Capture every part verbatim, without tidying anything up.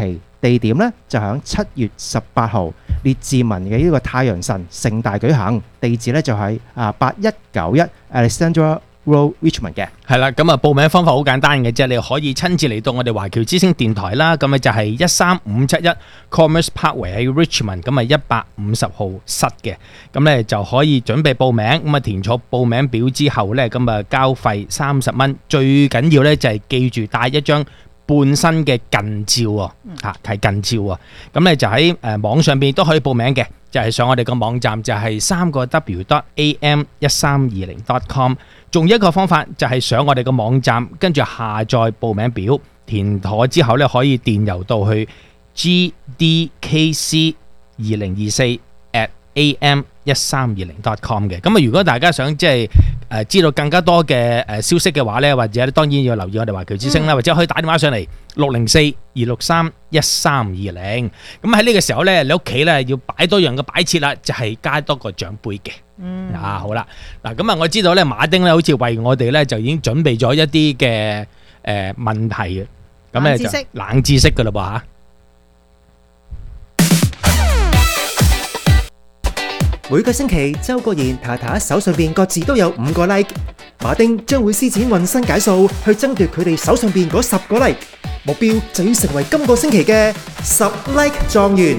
期地點咧就響七月十八號列治文嘅呢個太陽神盛大舉行，地址咧就係啊八一九一 Alexandra Road Richmond 嘅。 係啦，咁啊報名方法好簡單嘅啫，你可以親自嚟到我哋華僑之聲電台啦，咁啊就係一三五七一 Commerce Parkway 喺 Richmond，咁啊一百五十號室嘅，咁咧就可以準備報名，咁啊填錯報名表之後咧，咁啊交費三十蚊，最緊要咧就係記住帶一張半身嘅近照喎，嚇係近照啊，咁咧就喺誒網上邊都可以報名嘅，就係上我哋個網站就係三個 W dot A M 一三二零 dot com。仲有一個方法就係上我哋個網站，跟住下載報名表，填妥之後咧可以電郵到去 G D K C 二零二四 at A M 一三二零 dot com 嘅。咁啊，如果大家想即係誒知道更加多嘅誒消息嘅話咧，或者當然要留意我哋華僑之聲啦，或者可以打電話上嚟六零四二六三一三二零。咁喺呢個時候咧，你屋企咧要擺多樣嘅擺設啦，就係加多個獎杯嘅。嗯啊，好啦，嗱咁啊，我知道咧，馬丁咧好似為我哋咧就已經準備咗一啲嘅誒問題嘅，咁咧就冷知識噶啦噃吓。 每個星期，周國賢太太手上邊各自都有五個 like， 馬丁將會施展渾身解數去爭奪佢哋手上邊嗰十個 like， 目標就要成為今個星期嘅十 like 狀元。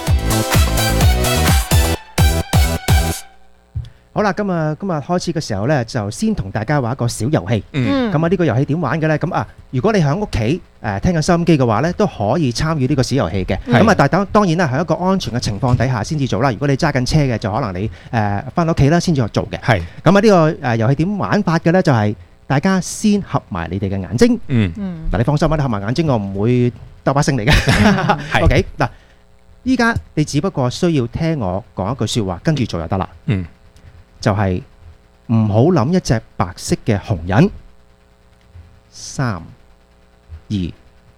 好啦，今日今日開始嘅時候呢，就先同大家玩一個小遊戲。嗯，咁啊呢個遊戲點玩嘅呢？咁啊，如果你喺屋企誒聽緊收音機嘅話呢，都可以參與呢個小遊戲嘅。咁啊，但係當然啦，喺一個安全嘅情況底下先至做啦。如果你揸緊車嘅，就可能你誒翻屋企啦先至做嘅。係。咁啊呢個誒遊戲點玩法嘅呢？就係大家先合埋你哋嘅眼睛。嗯。嗱，你放心啦，你合埋眼睛，我唔會兜把聲嚟嘅。係。OK，嗱，依家你只不過需要聽我講一句説話，跟住做就得啦。嗯。就係唔好諗一隻白色嘅熊人。三、二、一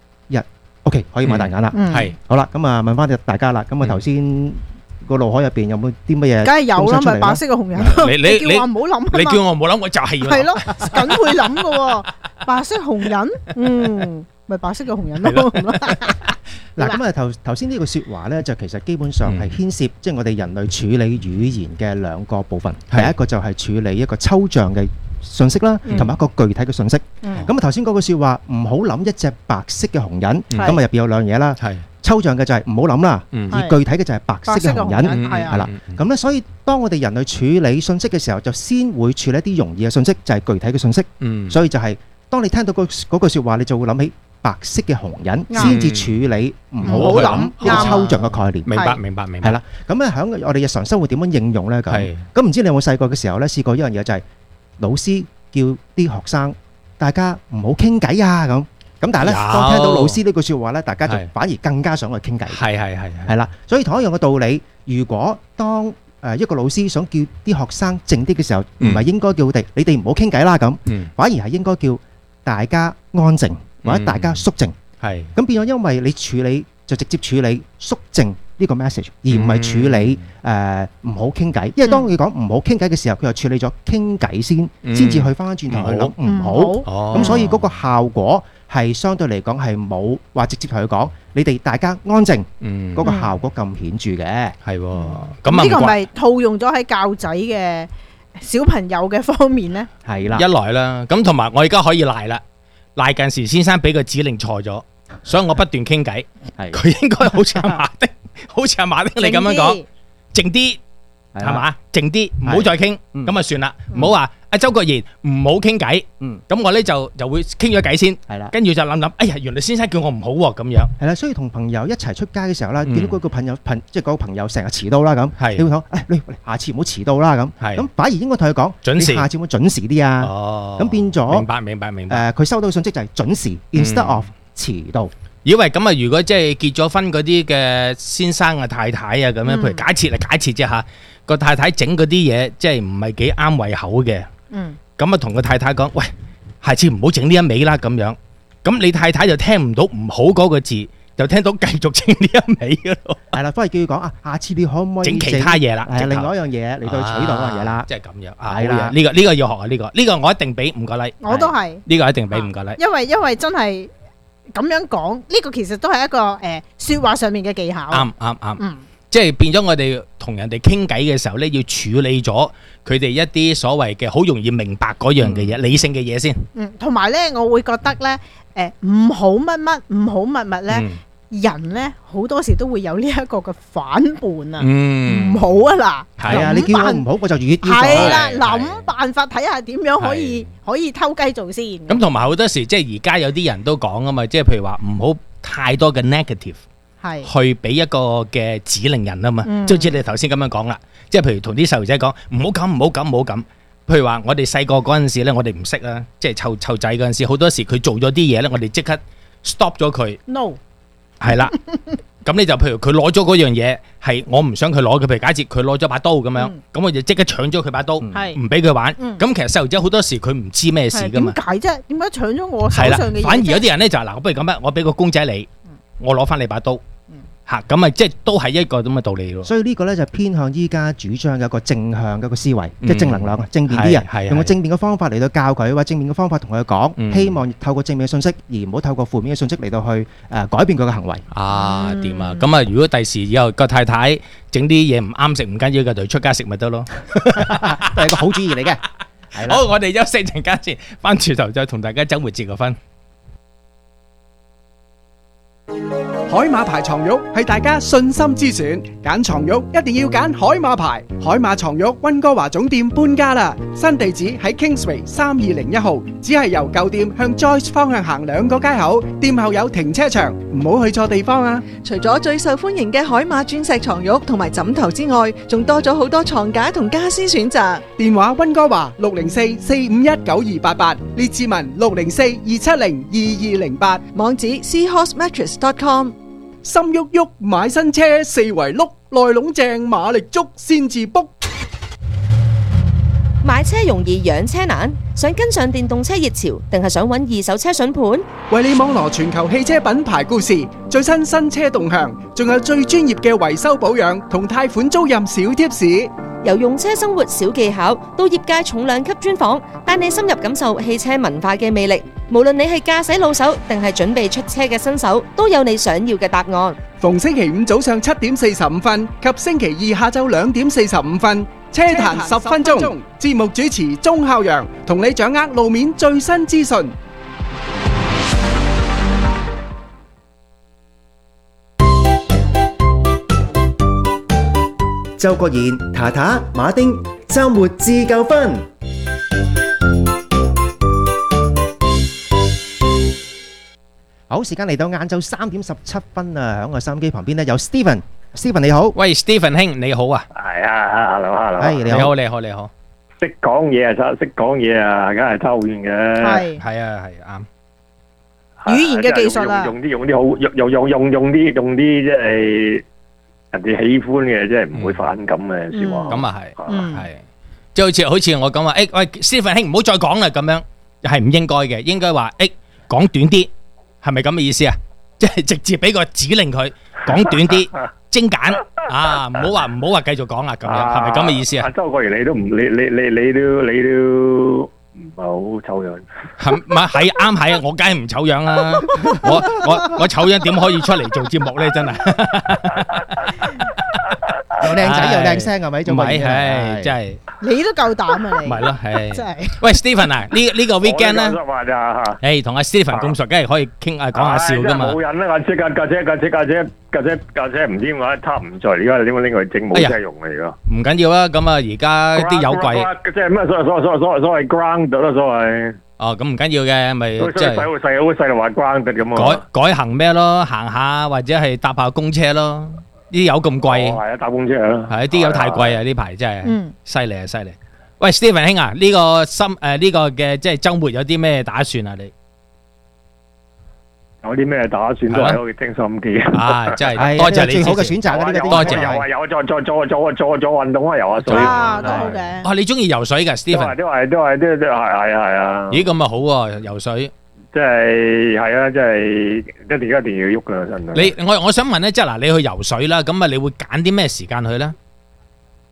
，OK， 可以擘大眼啦。係，好啦，咁啊問翻大家啦。咁啊頭先個腦海入邊有冇啲乜嘢？ 梗係有啦，咪白色嘅熊人。 你你叫我唔好諗， 你叫我唔好諗，我就係要諗。 係咯，梗會諗噶。白色熊人，嗯，咪白色嘅熊人咯。 嗱，咁啊頭頭先呢個説話咧，就其實基本上係牽涉即係我哋人類處理語言嘅兩個部分。第一個就係處理一個抽象嘅信息啦，同埋一個具體嘅信息。咁啊頭先嗰句説話，唔好諗一隻白色嘅熊人。咁啊入邊有兩樣嘢啦。抽象嘅就係唔好諗啦，而具體嘅就係白色嘅熊人。係啦，咁咧所以當我哋人類處理信息嘅時候，就先會處理一啲容易嘅信息，就係具體嘅信息。所以就係當你聽到嗰嗰句説話，你就會諗起白色嘅熊人，先至處理唔好諗一個抽象嘅概念。 明白，明白，明白。 係啦，咁咧喺我哋日常生活點樣應用咧？咁咁唔知你有冇細個嘅時候咧試過一樣嘢，就係老師叫啲學生大家唔好傾偈啊咁。咁但係咧，當聽到老師呢句説話咧，大家就反而更加想去傾偈。係係係係啦，所以同一樣嘅道理，如果當誒一個老師想叫啲學生靜啲嘅時候，唔係應該叫佢哋你哋唔好傾偈啦咁，反而係應該叫大家安靜。或者大家肅靜，係咁變咗，因為你處理就直接處理肅靜呢個 message，而唔係處理誒唔好傾偈。因為當你講唔好傾偈嘅時候，佢又處理咗傾偈先，先至去翻翻轉頭去諗唔好。咁所以嗰個效果係相對嚟講係冇話直接同佢講，你哋大家安靜，嗰個效果咁顯著嘅。係喎， 咁呢個咪套用咗喺教仔嘅小朋友嘅方面咧？係啦， 一來啦，咁同埋我而家可以賴啦。賴近時先生俾個指令錯咗，所以我不斷傾偈。佢應該好似阿馬丁，好似阿馬丁你咁樣講，靜啲係嘛？靜啲，唔好再傾，咁啊算啦，唔好話阿周國賢唔好傾偈。咁我咧就就會傾咗偈先，係啦，跟住就諗諗，哎呀，原來先生叫我唔好喎，咁樣。係啦，所以同朋友一齊出街嘅時候啦，見到嗰個朋友朋即係嗰個朋友成日遲到啦咁，你會講，誒，你下次唔好遲到啦咁。咁反而應該同佢講，準時，下次會準時啲啊。哦，咁變咗， 明白明白明白。 誒，佢收到嘅信息就係準時 ，instead of 遲到。 以為咁啊，如果即係結咗婚嗰啲嘅先生啊、太太啊咁樣，譬如假設啊，假設啫嚇，個太太整嗰啲嘢即係唔係幾啱胃口嘅。嗯。咁啊，同個太太講，喂，下次唔好整呢一味啦，咁樣。咁你太太就聽唔到唔好嗰個字，就聽到繼續整呢一味嘅咯。係啦， 翻嚟叫佢講啊，下次你可唔可以整其他嘢啦？ 係另外一樣嘢嚟到取代嗰樣嘢啦。 即係咁樣。係啦，呢個呢個要學啊，呢個呢個我一定俾五個 like。 我都係。 呢個一定俾五個 like。 因為因為真係咁樣講，呢個其實都係一個誒説話上面嘅技巧。 啱啱啱， 嗯， 即係變咗我哋同人哋傾偈嘅時候咧，要處理咗佢哋一啲所謂嘅好容易明白嗰樣嘅嘢，理性嘅嘢先。 嗯，同埋咧，我會覺得咧，誒唔好乜乜，唔好乜乜咧。人咧好多時都會有呢一個嘅反叛啊，唔好啊嗱， 係啊，你叫我唔好，我就越要做。 係啦，諗辦法睇下點樣可以可以偷雞做先。 咁同埋好多時即係而家有啲人都講啊嘛，即係譬如話唔好太多嘅 negative，係去俾一個嘅指令人啊嘛，即係好似你頭先咁樣講啦，即係譬如同啲細路仔講唔好咁，唔好咁，唔好咁。譬如話我哋細個嗰陣時咧，我哋唔識啊，即係湊湊仔嗰陣時，好多時佢做咗啲嘢咧，我哋即刻 stop 咗佢。No。係啦，咁你就譬如佢攞咗嗰樣嘢，係我唔想佢攞嘅，譬如假設佢攞咗把刀咁樣，咁我就即刻搶咗佢把刀，唔俾佢玩。咁其實細路仔好多時佢唔知咩事噶嘛。 點解啫？點解搶咗我手上嘅嘢？ 反而有啲人咧就係嗱，我不如咁樣，我俾個公仔你，我攞翻你把刀。嚇，咁咪即係都係一個咁嘅道理咯。 所以呢個咧就偏向依家主張嘅一個正向嘅一個思維，即係正能量啊，正面啲人用個正面嘅方法嚟到教佢，或者正面嘅方法同佢講，希望透過正面嘅信息，而唔好透過負面嘅信息嚟到去誒改變佢嘅行為。啊，掂啊！咁啊，如果第時以後個太太整啲嘢唔啱食唔緊要嘅，就出街食咪得咯， 係個好主意嚟嘅。 好，我哋休息陣間先，翻轉頭再同大家週末節個分。 海馬牌床褥係大家信心之選，揀床褥一定要揀海馬牌。海馬床褥溫哥華總店搬家啦，新地址喺 Kingsway 三二零一號，只係由舊店向 Joyce 方向行兩個街口，店後有停車場，唔好去錯地方啊！ 除咗最受歡迎嘅海馬鑽石床褥同埋枕頭之外，仲多咗好多床架同家私選擇。 電話溫哥華六零四四五一九二八八，列治文六零四二七零二二零八， 網址 seahorse mattress dot com。 心喐喐買新車，四圍碌，內籠正馬力足先至 book。 買車容易養車難，想跟上電動車熱潮，定係想揾二手車筍盤？ 為你網羅全球汽車品牌故事、最新新車動向，仲有最專業嘅維修保養同貸款租賃小貼士。 由用車生活小技巧到業界重量級專訪，帶你深入感受汽車文化嘅魅力。無論你係駕駛老手定係準備出車嘅新手，都有你想要嘅答案。 逢星期五早上七點四十五分及星期二下晝兩點四十五分，車壇十分鐘，節目主持鐘孝陽同你掌握路面最新資訊。 周國賢、塔塔、馬丁，周末自夠分。 好，時間嚟到晏晝三點十七分啊！響個收音機旁邊咧有 Stephen，Stephen 你好， 喂 Stephen 兄你好啊， 係啊 ，hello hello， 係你好你好你好， 識講嘢啊，識講嘢啊，梗係偷完嘅， 係係啊係啱。 語言嘅技術啊， 用啲用啲好用用用用用啲用啲即係人哋喜歡嘅，即係唔會反感嘅説話。 咁啊係，係即係好似好似我講話，誒喂 Stephen 兄唔好再講啦，咁樣係唔應該嘅，應該話誒講短啲，係咪咁嘅意思啊？即係直接俾個指令佢講短啲，精簡啊，唔好話唔好話繼續講啦，咁樣係咪咁嘅意思啊？ 周國賢你都唔你你你你都你都。唔係好醜樣， 係唔係係啱係啊！我梗係唔醜樣啦，我我我醜樣點可以出嚟做節目咧？真係又靚仔又靚聲係咪？仲唔係？ 係真係你都夠膽啊！你唔係咯，係真係。 喂 Stephen 啊，呢呢個 weekend 咧，誒同阿 Stephen 咁熟，梗係可以傾下講下笑噶嘛。 冇人啦，架車架架車架車架車架車架車唔知點解插唔在，而家點解拎去整冇車用啊？而家唔緊要啊，咁啊而家啲油貴， 即係咩？所謂所謂所謂所謂所謂 ground 啦，所謂。 哦，咁唔緊要嘅，咪即係細好細好細路話 ground 咁啊。 改改行咩咯？行下或者係搭下公車咯。啲油咁貴， 係啊，搭公車啊， 係啲油太貴啊！呢排真係犀利啊，犀利！喂 ，Stephen 兄啊，呢個心誒呢個嘅即係週末有啲咩打算啊？你有啲咩打算都係可以聽收音機啊！真係多謝你最好嘅選擇啊！呢個多謝。 有啊有，再再再再再再運動啊，游下水啊，都好嘅。 啊，你中意游水㗎 Stephen？ 都係都係都都係係啊係啊！ 咦，咁啊好喎，游水。 即係係啊！即係一定一定要喐噶，真係。 你我我想問咧，即係嗱，你去游水啦，咁啊，你會揀啲咩時間去咧？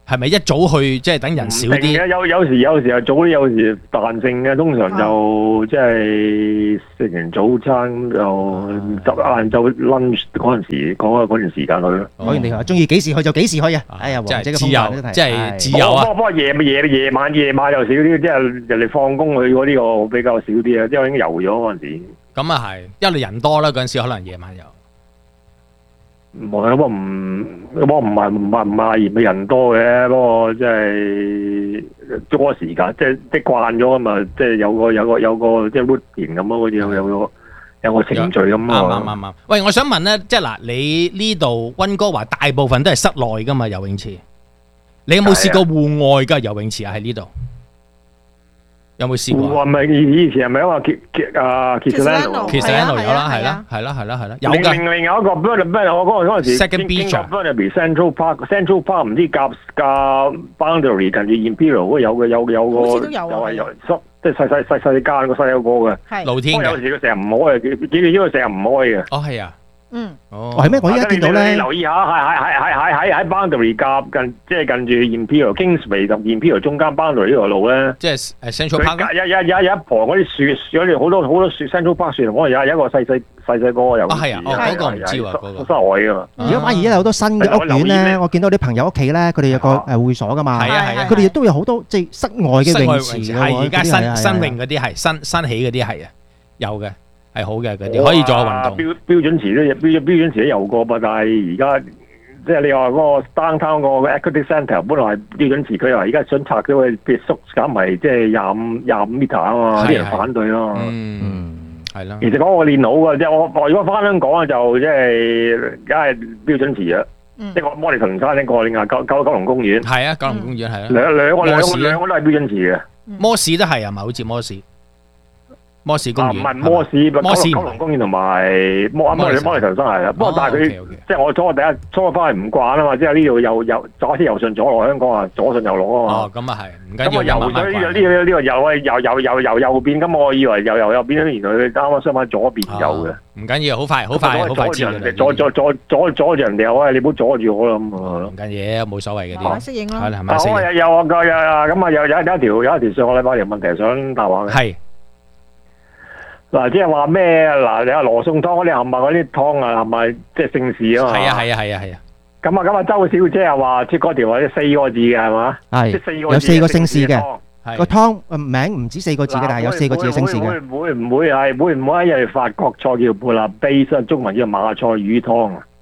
係咪一早去即係等人少啲？ 有有時有時係早啲，有時彈性嘅。通常就即係食完早餐咁就執晏晝 lunch 嗰陣時，講下嗰段時間去咯。 可以你話中意幾時去就幾時去啊！哎呀， 即係王姐嘅自由，即係自由啊！ 不過不過夜夜夜晚夜晚又少啲，即係人哋放工去嗰啲個比較少啲啊，即係已經遊咗嗰陣時。 咁啊係，因為人多啦，嗰陣時可能夜晚有。 冇啊！不過唔，不過唔係唔係唔係嫌人多嘅，不過即係多時間，即係即係慣咗啊嘛，即係有個有個有個即係 routine 咁咯，好似有有個有個程序咁啱啱啱啱。喂，我想問咧，即係嗱，你呢度溫哥華大部分都係室內噶嘛游泳池，你有冇試過戶外嘅游泳池啊？喺呢度有冇試過？ 戶外咪以前係咪話 K 啊 Kitsilano 有啦，係啦，係啦，係啦，係啦，有㗎。 另另外一個 Burnaby 我嗰嗰陣時 Second Beach Burnaby Central Park，Central Park 唔知夾夾 Boundary 近住 Imperial 嗰有嘅有有個就係有即係細細細細間個細有個嘅露天嘅。 有時佢成日唔開嘅，幾幾因為成日唔開嘅。 哦，係啊。 嗯， 哦， 係咩？我而家見到咧， 你留意下，係係係係係喺喺 Boundary 夾近，即係近住 Imperial Kingsway 同 Imperial 中間 Boundary 呢條路咧， 即係誒 Central Park。 有有有有一旁嗰啲樹，嗰啲好多好多樹 Central Park 樹，我有有一個細細細細個有。 啊係啊，哦嗰個唔知喎，嗰個室外㗎嘛。 而家反而而家有好多新嘅屋苑咧，我見到啲朋友屋企咧，佢哋有個誒會所㗎嘛。 係啊係啊， 佢哋亦都有好多即係室外嘅泳池。 係而家新新泳嗰啲係新新起嗰啲係啊，有嘅。係好嘅，嗰啲可以做下運動。標標準池都標標準池都游過噃，但係而家即係你話嗰個 downtown 個 equity centre 本來係標準池，佢話而家想拆咗佢，譬如縮減埋即係廿五廿五 meter 啊嘛，啲人反對咯。 嗯，係咯。 其實講我練好嘅，即係我我如果翻香港就即係梗係標準池啦。即係我摩利屯山呢個，另外九九九龍公園。 係啊，九龍公園係啊。 兩兩個兩個兩個都係標準池嘅。 摩士都係啊嘛，好似摩士。摩士公園唔係摩士， 摩士九龍公園同埋摩摩利摩利屯山係啦。不過但係佢即係我初第一初翻去唔慣啊嘛，即係呢度又又左先右順左落香港啊，左順右落啊嘛。 哦，咁啊係，唔緊要。 咁我游咗呢個呢個呢個游啊游游游游右邊，咁我以為游游右邊，原來佢啱啱相反左邊游嘅。 唔緊要，好快好快好快知嘅。 阻阻阻阻阻住人哋啊！喂，你唔好阻住我啦咁啊！ 唔緊要，冇所謂嘅啲。 適應咯。 係啦，係咪適應？ 有有啊個有啊咁啊有有有一條有一條上個禮拜條問題想答話嘅。 係。 嗱，即係話咩？嗱，你話羅宋湯嗰啲係咪嗰啲湯啊？係咪即係姓氏啊嘛？ 係啊係啊係啊係啊！ 咁啊咁啊，周小姐又話即係嗰條或者四個字嘅係嘛？ 係。 即係四個有四個姓氏嘅。個湯名唔止四個字嘅， 嗱但係有四個字嘅姓氏嘅。 會唔會唔會係會唔會係因為法國菜叫布拉貝斯，中文叫馬賽魚湯啊？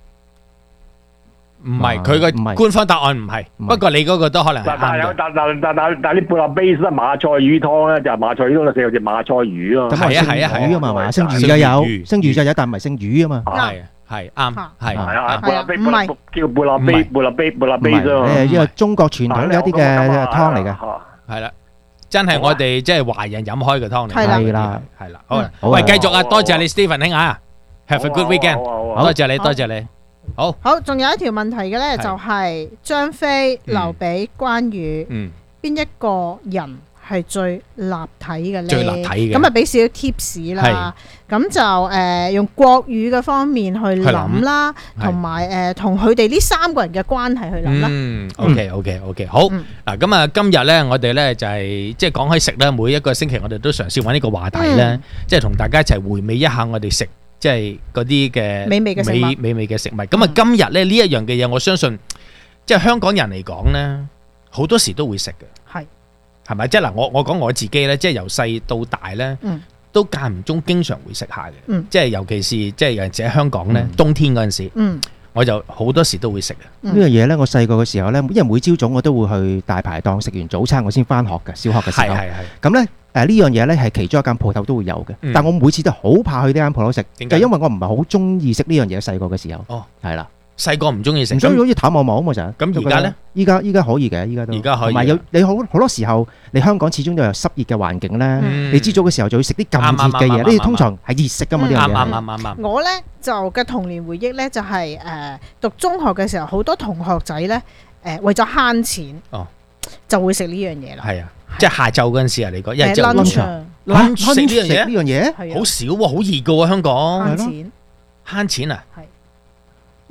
唔係，佢個官方答案唔係。不過你嗰個都可能係啱嘅。 但係但但但但但啲布拉貝斯馬賽魚湯咧，就係馬賽魚湯，四個字馬賽魚咯。 係啊係啊係啊嘛嘛，姓魚就有，姓魚就有，但唔係姓魚啊嘛。 係係啱係係啊，布拉貝唔係叫布拉貝布拉貝布拉貝啫嘛。 誒，呢個中國傳統嘅一啲嘅湯嚟嘅。 係啦，真係我哋即係華人飲開嘅湯嚟。 係啦， 係啦，好啦，喂，繼續啊，多謝你 Stephen 兄啊 ，Have a good weekend，多謝你，多謝你。好， 好，仲有一條問題嘅咧，就係張飛、劉備、關羽，邊一個人係最立體嘅咧？ 最立體嘅， 咁啊，俾少少 tips 啦。咁就誒用國語嘅方面去諗啦，同埋誒同佢哋呢三個人嘅關係去諗啦。 嗯 ，OK OK OK，好。嗱，咁啊，今日咧，我哋咧就係即係講開食咧，每一個星期我哋都嘗試揾呢個話題咧，即係同大家一齊回味一下我哋食。即係嗰啲嘅美味嘅食物， 美美味嘅食物。咁啊，今日咧呢一樣嘅嘢，我相信即係香港人嚟講咧，好多時都會食嘅。係係咪？即係嗱，我我講我自己咧，即係由細到大咧，都間唔中經常會食下嘅。即係尤其是即係有陣時喺香港咧，冬天嗰陣時，我就好多時都會食嘅。 呢樣嘢咧，我細個嘅時候咧，因為每朝早我都會去大排檔食完早餐，我先翻學嘅。小學嘅時候，係係係。咁咧。誒呢樣嘢咧係其中一間鋪頭都會有嘅，但我每次都好怕去呢間鋪頭食，就因為我唔係好中意食呢樣嘢。細個嘅時候，哦，係啦， 細個唔中意食， 唔中意好似淡望望啊嘛就。 咁而家咧？ 依家依家可以嘅，依家都。而家可以。同埋有你好好多時候，你香港始終都有濕熱嘅環境咧，你朝早嘅時候就要食啲咁熱嘅嘢，呢啲通常係熱食㗎嘛啲嘢。 啱啱啱啱啱。 我咧就嘅童年回憶咧就係誒讀中學嘅時候，好多同學仔咧誒為咗慳錢，哦，就會食呢樣嘢啦。 係啊。即係下晝嗰陣時啊，你講，因為就 lunch 食呢樣嘢， 呢樣嘢好少喎，好熱㗎喎，香港。 慳錢， 慳錢啊！ 係，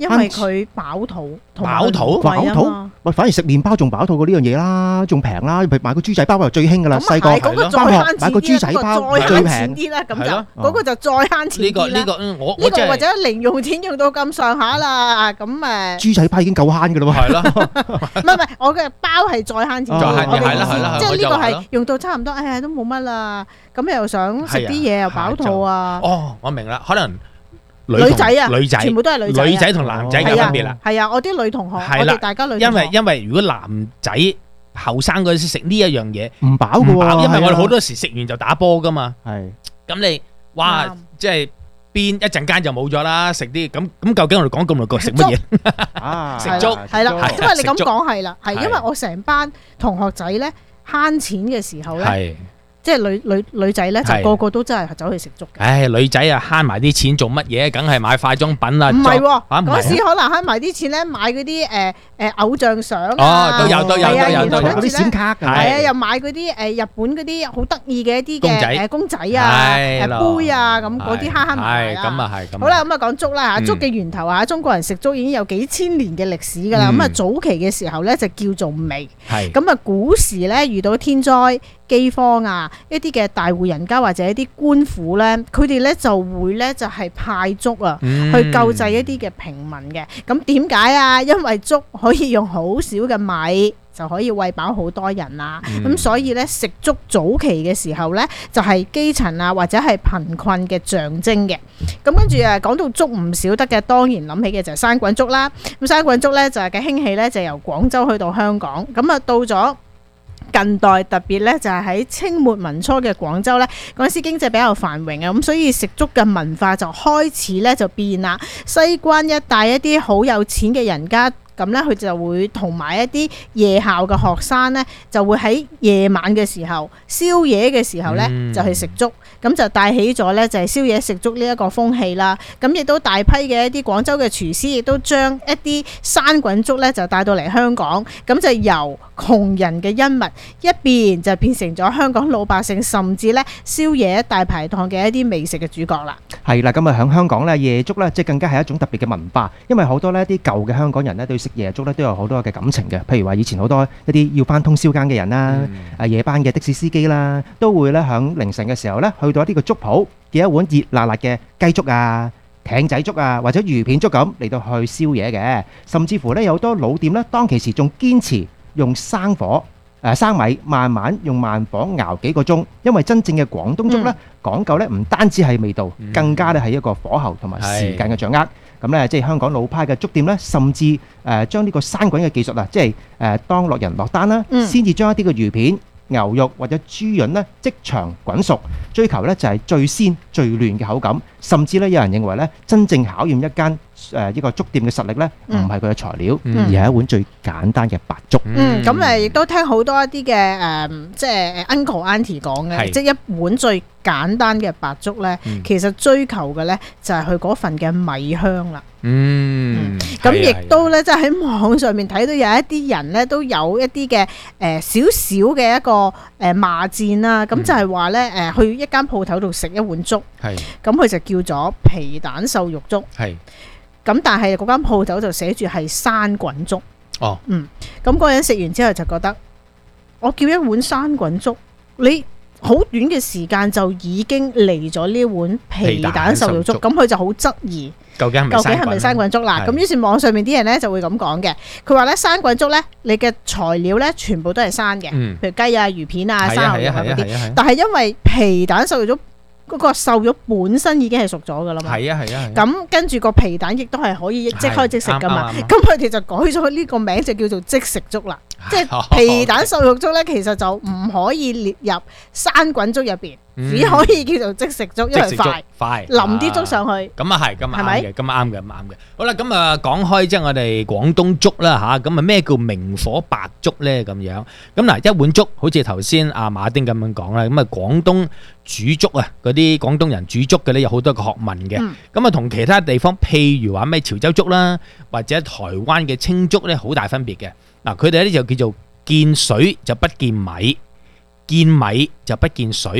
因為佢飽肚， 飽肚飽肚，喂，反而食麵包仲飽肚過呢樣嘢啦，仲平啦，買個豬仔包就最興噶啦，細個嗰個再慳錢買個豬仔包再慳錢啲啦，咁就嗰個就再慳錢啲啦。 呢個呢個我呢個或者零用錢用到咁上下啦，咁誒豬仔包已經夠慳噶啦喎。 係咯， 唔係唔係，我嘅包係再慳錢， 再慳嘅係啦係啦， 即係呢個係用到差唔多，哎呀都冇乜啦，咁又想食啲嘢又飽肚啊。 哦，我明啦，可能。 女仔啊， 女仔全部都係女仔， 女仔同男仔嘅分別啦。 係啊，我啲女同學，我哋大家女同學。 因為因為如果男仔後生嗰陣時食呢一樣嘢唔飽嘅喎， 因為我哋好多時食完就打波噶嘛。 係， 咁你哇，即係邊一陣間就冇咗啦。食啲咁咁，究竟我哋講咁耐個食乜嘢？ 啊， 食粥係啦，因為你咁講係啦，係因為我成班同學仔咧慳錢嘅時候咧。即係女女女仔咧，就個個都真係走去食粥嘅。 唉，女仔啊，慳埋啲錢做乜嘢？梗係買化妝品啦。 唔係喎，嗰時可能慳埋啲錢咧，買嗰啲誒誒偶像相啊。 哦，都有都有都有都有。 嗰啲閃卡㗎。 係啊，又買嗰啲誒日本嗰啲好得意嘅一啲嘅誒公仔啊、誒杯啊咁嗰啲慳慳埋埋啦。 係咁啊係咁。 好啦，咁啊講粥啦嚇，粥嘅源頭啊，中國人食粥已經有幾千年嘅歷史㗎啦。咁啊早期嘅時候咧就叫做糜。係。咁啊古時咧遇到天災饑荒啊，一啲嘅大戶人家或者一啲官府咧，佢哋咧就會咧就係派粥啊，嗯、去救濟一啲嘅平民嘅。咁點解啊？因為粥可以用好少嘅米就可以餵飽好多人啦。咁、嗯、所以咧食粥早期嘅時候咧，就係、是、基層啊或者係貧困嘅象徵嘅。咁跟住啊講到粥唔少得嘅，當然諗起嘅就係生滾粥啦。咁生滾粥咧就係嘅興起咧，就由廣州去到香港。咁啊到咗近代特別咧就係喺清末民初嘅廣州咧，嗰陣時經濟比較繁榮啊，咁所以食粥嘅文化就開始咧就變啦。西關一帶一啲好有錢嘅人家，咁咧佢就會同埋一啲夜校嘅學生咧，就會喺夜晚嘅時候宵夜嘅時候咧就去食粥，咁就帶起咗咧就係宵夜食粥呢一個風氣啦。咁亦都大批嘅一啲廣州嘅廚師亦都將一啲生滾粥咧就帶到嚟香港，咁就由窮人嘅恩物一邊就變成咗香港老百姓甚至咧宵夜大排檔嘅一啲美食嘅主角啦。 係啦，咁啊喺香港咧夜粥咧即係更加係一種特別嘅文化，因為好多呢啲舊嘅香港人咧對食夜粥咧都有好多嘅感情嘅。譬如話以前好多一啲要返通宵更嘅人啦，啊夜班嘅的士司機啦，都會咧喺凌晨嘅時候咧去到一啲個粥鋪嘅一碗熱辣辣嘅雞粥啊、艇仔粥啊或者魚片粥咁嚟到去宵夜嘅。甚至乎咧有好多老店咧當其時仲堅持用生火誒生米慢慢用慢火熬幾個鐘，因為真正嘅廣東粥咧講究咧唔單止係味道，更加咧係一個火候同埋時間嘅掌握。咁咧即係香港老派嘅粥店咧，甚至誒將呢個生滾嘅技術啊，即係誒當落人落單啦，先至將一啲嘅魚片、牛肉或者豬潤咧即場滾熟，追求咧就係最鮮最嫩嘅口感。甚至咧有人認為咧，真正考驗一間誒一個粥店嘅實力咧，唔係佢嘅材料，而係一碗最簡單嘅白粥。 嗯，咁誒亦都聽好多一啲嘅誒，即係 uncle auntie 講嘅，即係一碗最簡單嘅白粥咧，其實追求嘅咧就係佢嗰份嘅米香啦。嗯，咁亦都咧，即係喺網上面睇到有一啲人咧，都有一啲嘅誒少少嘅一個誒罵戰啦。咁就係話咧誒，去一間鋪頭度食一碗粥，係咁佢就叫咗皮蛋瘦肉粥，係咁，但係嗰間鋪頭就寫住係生滾粥。哦，嗯，咁嗰個人食完之後就覺得，我叫一碗生滾粥，你好短嘅時間就已經嚟咗呢碗皮蛋瘦肉粥，咁佢就好質疑。究竟係咪生滾粥啦？咁於是網上面啲人咧就會咁講嘅，佢話咧生滾粥咧，你嘅材料咧全部都係生嘅，譬如雞啊、魚片啊、生牛肉啊嗰啲，但係因為皮蛋瘦肉粥嗰個瘦肉本身已經係熟咗噶啦嘛，係啊係啊，咁跟住個皮蛋亦都係可以即開即食噶嘛，咁佢哋就改咗呢個名就叫做即食粥啦，即係皮蛋瘦肉粥咧，其實就唔可以列入生滾粥入邊。只可以叫做即食粥，因為快快淋啲粥上去。咁啊係，咁啊啱嘅，咁啱嘅，咁啱嘅。好啦，咁啊講開即係我哋廣東粥啦吓，咁啊咩叫明火白粥咧？咁樣咁嗱，一碗粥好似頭先阿馬丁咁樣講啦，咁啊廣東煮粥啊，嗰啲廣東人煮粥嘅咧有好多個學問嘅。咁啊同其他地方，譬如話咩潮州粥啦，或者台灣嘅清粥咧，好大分別嘅。嗱，佢哋咧就叫做見水就不見米，見米就不見水。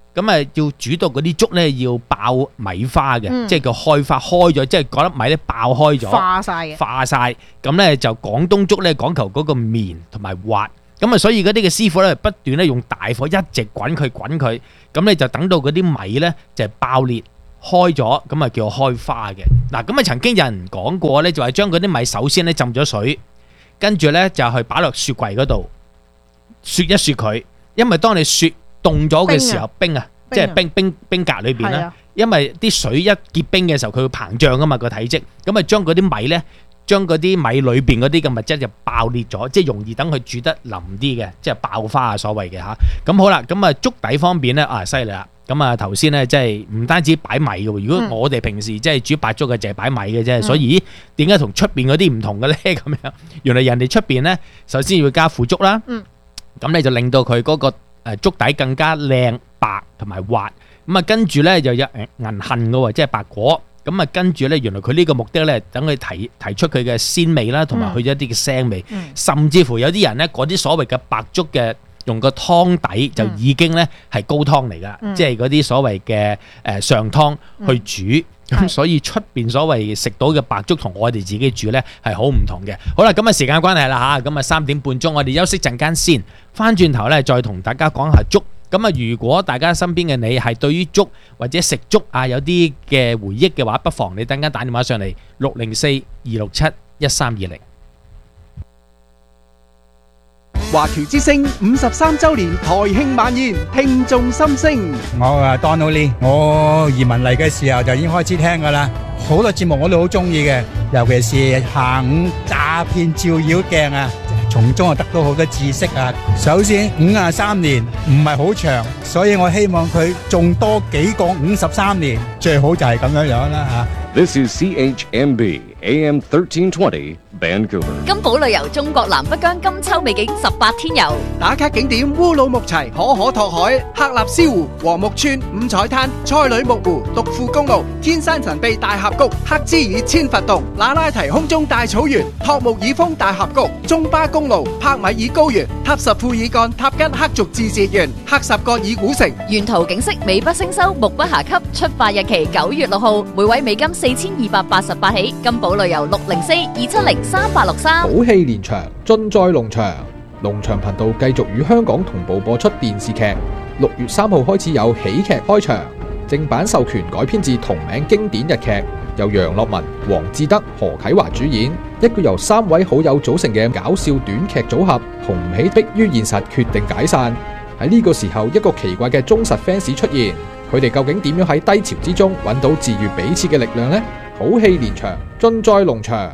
咁啊要煮到嗰啲粥咧要爆米花嘅， 嗯、 即係叫開花開咗，即係嗰粒米咧爆開咗， 化晒嘅， 化晒。咁咧就廣東粥咧講求嗰個綿同埋滑，咁啊所以嗰啲嘅師傅咧不斷咧用大火一直滾佢滾佢，咁咧就等到嗰啲米咧就係爆裂開咗，咁啊叫開花嘅。嗱，咁啊曾經有人講過咧，就係將嗰啲米首先咧浸咗水，跟住咧就去擺落雪櫃嗰度雪一雪佢，因為當你雪凍咗嘅時候，冰啊，即係冰冰冰格裏邊啦。因為啲水一結冰嘅時候，佢會膨脹噶嘛個體積，咁啊將嗰啲米咧，將嗰啲米裏邊嗰啲嘅物質就爆裂咗，即係容易等佢煮得腍啲嘅，即係爆花啊所謂嘅嚇。咁好啦，咁啊粥底方面咧啊犀利啦。咁啊頭先咧即係唔單止擺米嘅喎，如果我哋平時即係煮白粥嘅，淨係擺米嘅啫。所以點解同出邊嗰啲唔同嘅咧？咁樣原來人哋出邊咧，首先要加腐竹啦。嗯。咁你就令到佢嗰個誒粥底更加靚白同埋滑。咁啊跟住咧又有銀杏嘅喎，即係白果。咁啊跟住咧，原來佢呢個目的咧，等佢提提出佢嘅鮮味啦，同埋去咗一啲嘅腥味。嗯、甚至乎有啲人咧，嗰啲所謂嘅白粥嘅。用個湯底就已經咧係高湯嚟噶，嗯、即係嗰啲所謂嘅誒上湯去煮，咁、嗯、所以出邊所謂食到嘅白粥同我哋自己煮咧係好唔同嘅。好啦，咁啊時間關係啦嚇，咁啊三點半鐘我哋休息陣間先，翻轉頭咧再同大家講下粥。咁啊如果大家身邊嘅你係對於粥或者食粥啊有啲嘅回憶嘅話，不妨你等間打電話上嚟六零四二六七一三二零。 華僑之聲五十三週年台慶晚宴，聽眾心聲。 我啊 Donald Lee，我移民嚟嘅時候就已經開始聽噶啦，好多節目我都好中意嘅，尤其是下午詐騙照妖鏡啊，從中啊得到好多知識啊。首先五十三年唔係好長，所以我希望佢仲多幾個五十三年，最好就係咁樣樣啦吓。 This is C H M B A M thirteen twenty Vancouver。 金寶旅遊中國南北疆金秋美景十八天遊， 打卡景點烏魯木齊、可可托海、克納斯湖、禾木村、五彩灘、塞里木湖、獨富公路、天山神秘大峽谷、克孜爾千佛洞、那拉提空中大草原、托木爾峰大峽谷、中巴公路、帕米爾高原、塔什庫爾幹、塔吉克族自治縣、克什格爾古城。 沿途景色美不勝收，目不暇給。出發日期九月六號，每位美金四千二百八十八起。金寶旅遊六零四二七零三八六三。 好戲連場，盡在農場。農場頻道繼續與香港同步播出電視劇。六月三號開始有喜劇開場，正版授權改編自同名經典日劇，由楊樂文、黃志德、何啟華主演，一個由三位好友組成嘅搞笑短劇組合，紅唔起迫於現實決定解散。喺呢個時候，一個奇怪嘅忠實 fans 出現，佢哋究竟點樣喺低潮之中揾到治愈彼此嘅力量呢？好戲連場，盡在農場。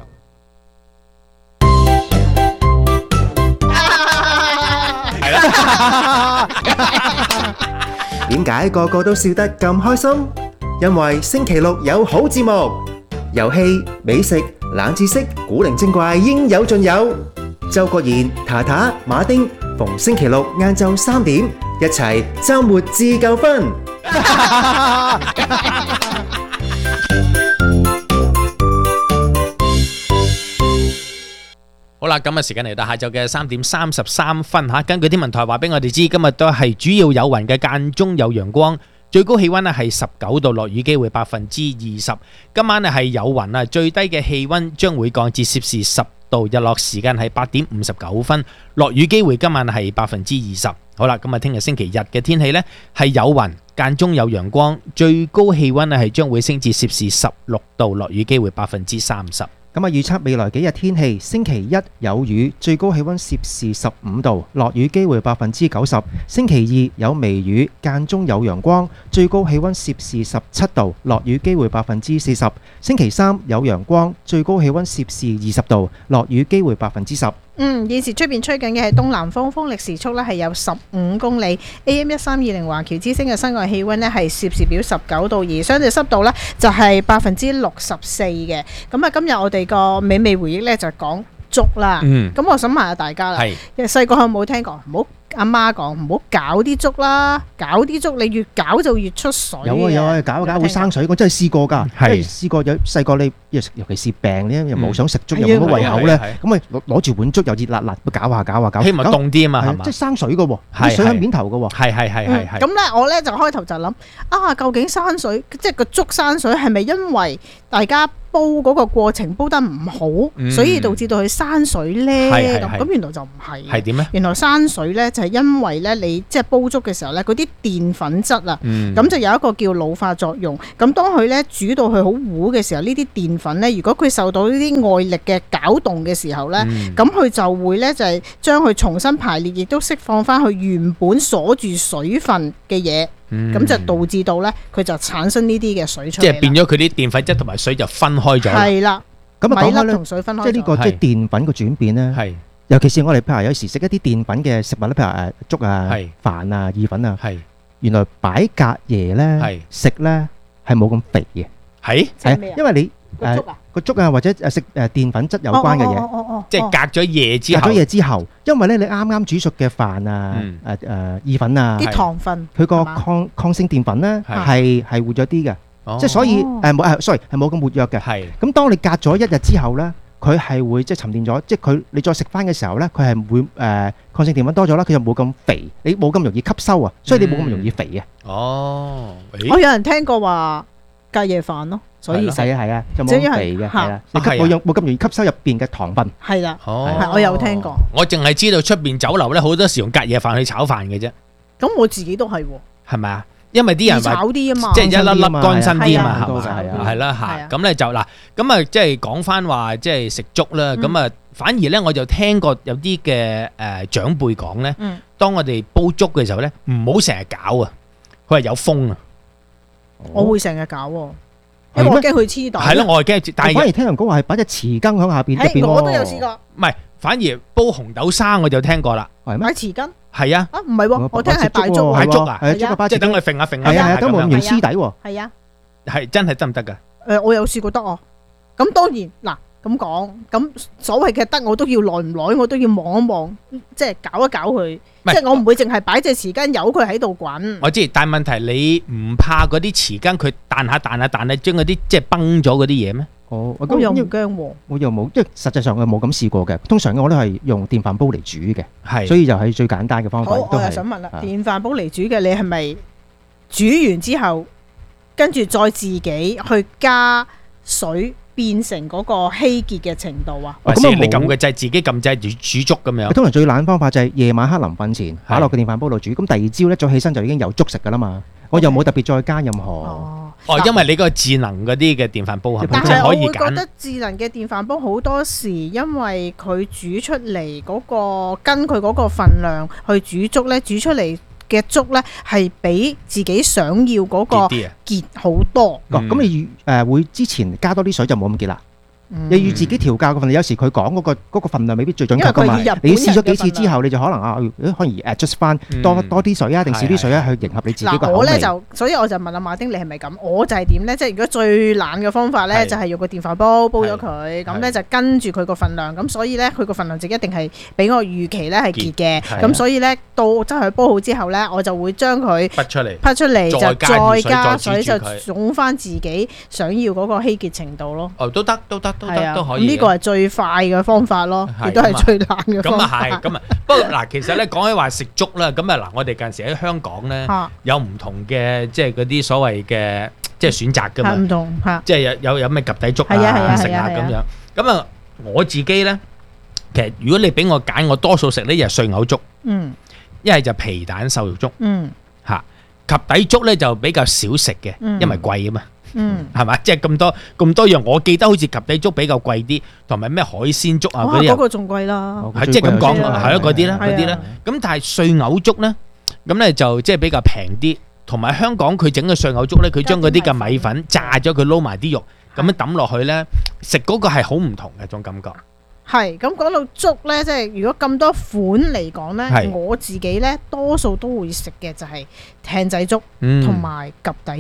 係啦。點解個個都笑得咁開心？因為星期六有好節目，遊戲、美食、冷知識、古靈精怪應有盡有。周國賢、塔塔、馬丁逢星期六晏晝三點，一齊週末自夠分。 好啦，咁啊時間嚟到下晝嘅三點三十三分吓，根據天文台話俾我哋知，今日都係主要有雲嘅，間中有陽光，最高氣溫咧係十九度，落雨機會百分之二十。今晚咧係有雲啊，最低嘅氣溫將會降至攝氏十度，日落時間係八點五十九分，落雨機會今晚係百分之二十。好啦，咁啊聽日星期日嘅天氣呢係有雲，間中有陽光，最高氣溫咧係將會升至攝氏十六度，落雨機會百分之三十。 咁啊，預測未來幾日天氣，星期一有雨，最高氣溫攝氏十五度，落雨機會百分之九十。星期二有微雨，間中有陽光，最高氣溫攝氏十七度，落雨機會百分之四十。星期三有陽光，最高氣溫攝氏二十度，落雨機會百分之十。 嗯，現時出邊吹緊嘅係東南風，風力時速咧係有十五公里。A M 一三二零華僑之聲嘅室外氣溫咧係攝氏表十九度，而相對濕度咧就係百分之六十四嘅。咁啊，今日我哋個美味回憶咧就講粥啦。嗯，咁我想問下大家啦，細個有冇聽過？唔好阿媽講唔好搞啲粥啦，搞啲粥你越搞就越出水。 有啊有啊，搞搞會生水，我真係試過㗎，即係試過有細個你尤其是病咧，又冇想食粥又冇乜胃口咧，咁咪攞攞住碗粥又熱辣辣，搞下搞下搞， 希望凍啲啊嘛，係嘛？ 即係生水㗎喎，啲水喺面頭㗎喎。 係係係係係。 咁咧我咧就開頭就諗啊，究竟生水即係個粥生水係咪因為大家煲嗰個過程煲得唔好，嗯、所以導致到佢生水咧？咁咁原來就唔係。係點咧？原來生水咧就係因為咧你即係煲粥嘅時候咧，嗰啲澱粉質啊，咁、嗯、就有一個叫老化作用。咁當佢咧煮到佢好糊嘅時候，呢啲澱粉咧，如果佢受到呢啲外力嘅攪動嘅時候咧，咁佢、嗯、就會咧就係將佢重新排列，亦都釋放翻佢原本鎖住水分嘅嘢。咁、嗯、就導致到咧，佢就產生呢啲嘅水出嚟。即係變咗佢啲澱粉質同埋水就分開咗。係啦，咁啊講開咧，同水分開，即係呢個即係澱粉嘅轉變咧。係，尤其是我哋譬如有時食一啲澱粉嘅食物咧，譬如誒粥啊、飯啊、意粉啊，係原來擺隔夜咧食咧係冇咁肥嘅。係係，因為你誒個粥啊或者誒食誒澱粉質有關嘅嘢，即係隔咗夜之後，隔咗夜之後，因為咧你啱啱煮熟嘅飯啊誒誒意粉啊，啲糖分，佢個抗抗性澱粉咧係係活躍啲嘅，即係所以誒冇誒，sorry 係冇咁活躍嘅。係咁，當你隔咗一日之後咧，佢係會即係沉澱咗，即係佢你再食翻嘅時候咧，佢係會誒抗性澱粉多咗啦，佢就冇咁肥，你冇咁容易吸收啊，所以你冇咁容易肥嘅。哦，我有人聽過話隔夜飯咯。所以係啊係啊，就冇咁肥嘅，係啦，你吸冇用冇咁容易吸收入邊嘅糖分。係啦，係我有聽過。我淨係知道出邊酒樓咧，好多時用隔夜飯去炒飯嘅啫。咁我自己都係喎。係咪啊？因為啲人話炒啲啊嘛，即係一粒粒乾身啲啊嘛，係嘛？係啦嚇。咁咧就嗱，咁啊即係講翻話即係食粥啦。咁啊反而咧我就聽過有啲嘅誒長輩講咧，當我哋煲粥嘅時候咧，唔好成日攪啊，佢話有風啊。我會成日攪喎。因為我驚佢黐底。係咯，我係驚，但係反而聽人講話係擺隻匙羹喺下邊入邊喎。我都有試過。唔係，反而煲紅豆沙我就聽過啦。係咩？擺匙羹？係啊。啊，唔係喎，我聽係擺粥。擺粥啊？係啊，即係等佢揈下揈下。係啊，都冇咁容易黐底喎。係啊。係真係得唔得㗎？誒，我有試過得哦。咁當然嗱。咁講，咁所謂嘅得我都要耐唔耐，我都要望一望，即係搞一搞佢，即係我唔會淨係擺隻匙羹由佢喺度滾。我知，但係問題你唔怕嗰啲匙羹佢彈下彈下彈下，將嗰啲即係崩咗嗰啲嘢咩？哦，我又唔驚喎，我又冇，即係實際上我冇咁試過嘅。通常我都係用電飯煲嚟煮嘅，係，所以就係最簡單嘅方法。好，我又想問啦，電飯煲嚟煮嘅，你係咪煮完之後，跟住再自己去加水？變成嗰個稀結嘅程度啊！咁你撳個掣，自己撳掣煮煮粥咁樣。通常最懶方法就係夜晚黑臨瞓前擺落個電飯煲度煮，咁第二朝咧早起身就已經有粥食噶啦嘛。我又冇特別再加任何。哦，因為你個智能嗰啲嘅電飯煲係咪即係可以揀？但係我會覺得智能嘅電飯煲好多時，因為佢煮出嚟嗰個跟佢嗰個份量去煮粥咧，煮出嚟嘅粥咧係比自己想要嗰個結好多。咁你誒會之前加多啲水就冇咁結啦。你要自己調校個份量，有時佢講嗰個嗰個份量未必最準確噶嘛。你試咗幾次之後，你就可能啊，可能 adjust 翻多多啲水啊，定少啲水啊，去迎合你自己個口味。嗱，我咧就，所以我就問阿馬丁，你係咪咁？我就係點咧？即係如果最懶嘅方法咧，就係用個電飯煲煲咗佢，咁咧就跟住佢個份量。咁所以咧，佢個份量值一定係比我預期咧係結嘅。咁所以咧，到真係煲好之後咧，我就會將佢滗出嚟，滗出嚟就再加水，就總翻自己想要嗰個稀結程度咯。哦，都得，都得。係啊，咁呢個係最快嘅方法咯，亦都係最懶嘅方法。咁啊係，咁啊。不過嗱，其實咧講起話食粥啦，咁啊嗱，我哋近時喺香港咧有唔同嘅即係嗰啲所謂嘅即係選擇㗎嘛。唔同嚇，即係有有有咩及第粥啊食啊咁樣。咁啊，我自己咧，其實如果你俾我揀，我多數食呢就係碎藕粥。嗯。一係就皮蛋瘦肉粥。嗯。嚇，及第粥咧就比較少食嘅，因為貴啊嘛。嗯，係嘛，即係咁多咁多樣，我記得好似及第粥比較貴啲，同埋咩海鮮粥啊嗰啲，嗰個仲貴啦，係即係咁講，係咯嗰啲啦，嗰啲啦。咁但係碎藕粥咧，咁咧就即係比較平啲，同埋香港佢整嘅碎藕粥咧，佢將嗰啲嘅米粉炸咗，佢撈埋啲肉，咁樣抌落去咧，食嗰個係好唔同嘅種感覺。係咁講到粥咧，即係如果咁多款嚟講咧，我自己咧多數都會食嘅就係艇仔粥同埋及第粥。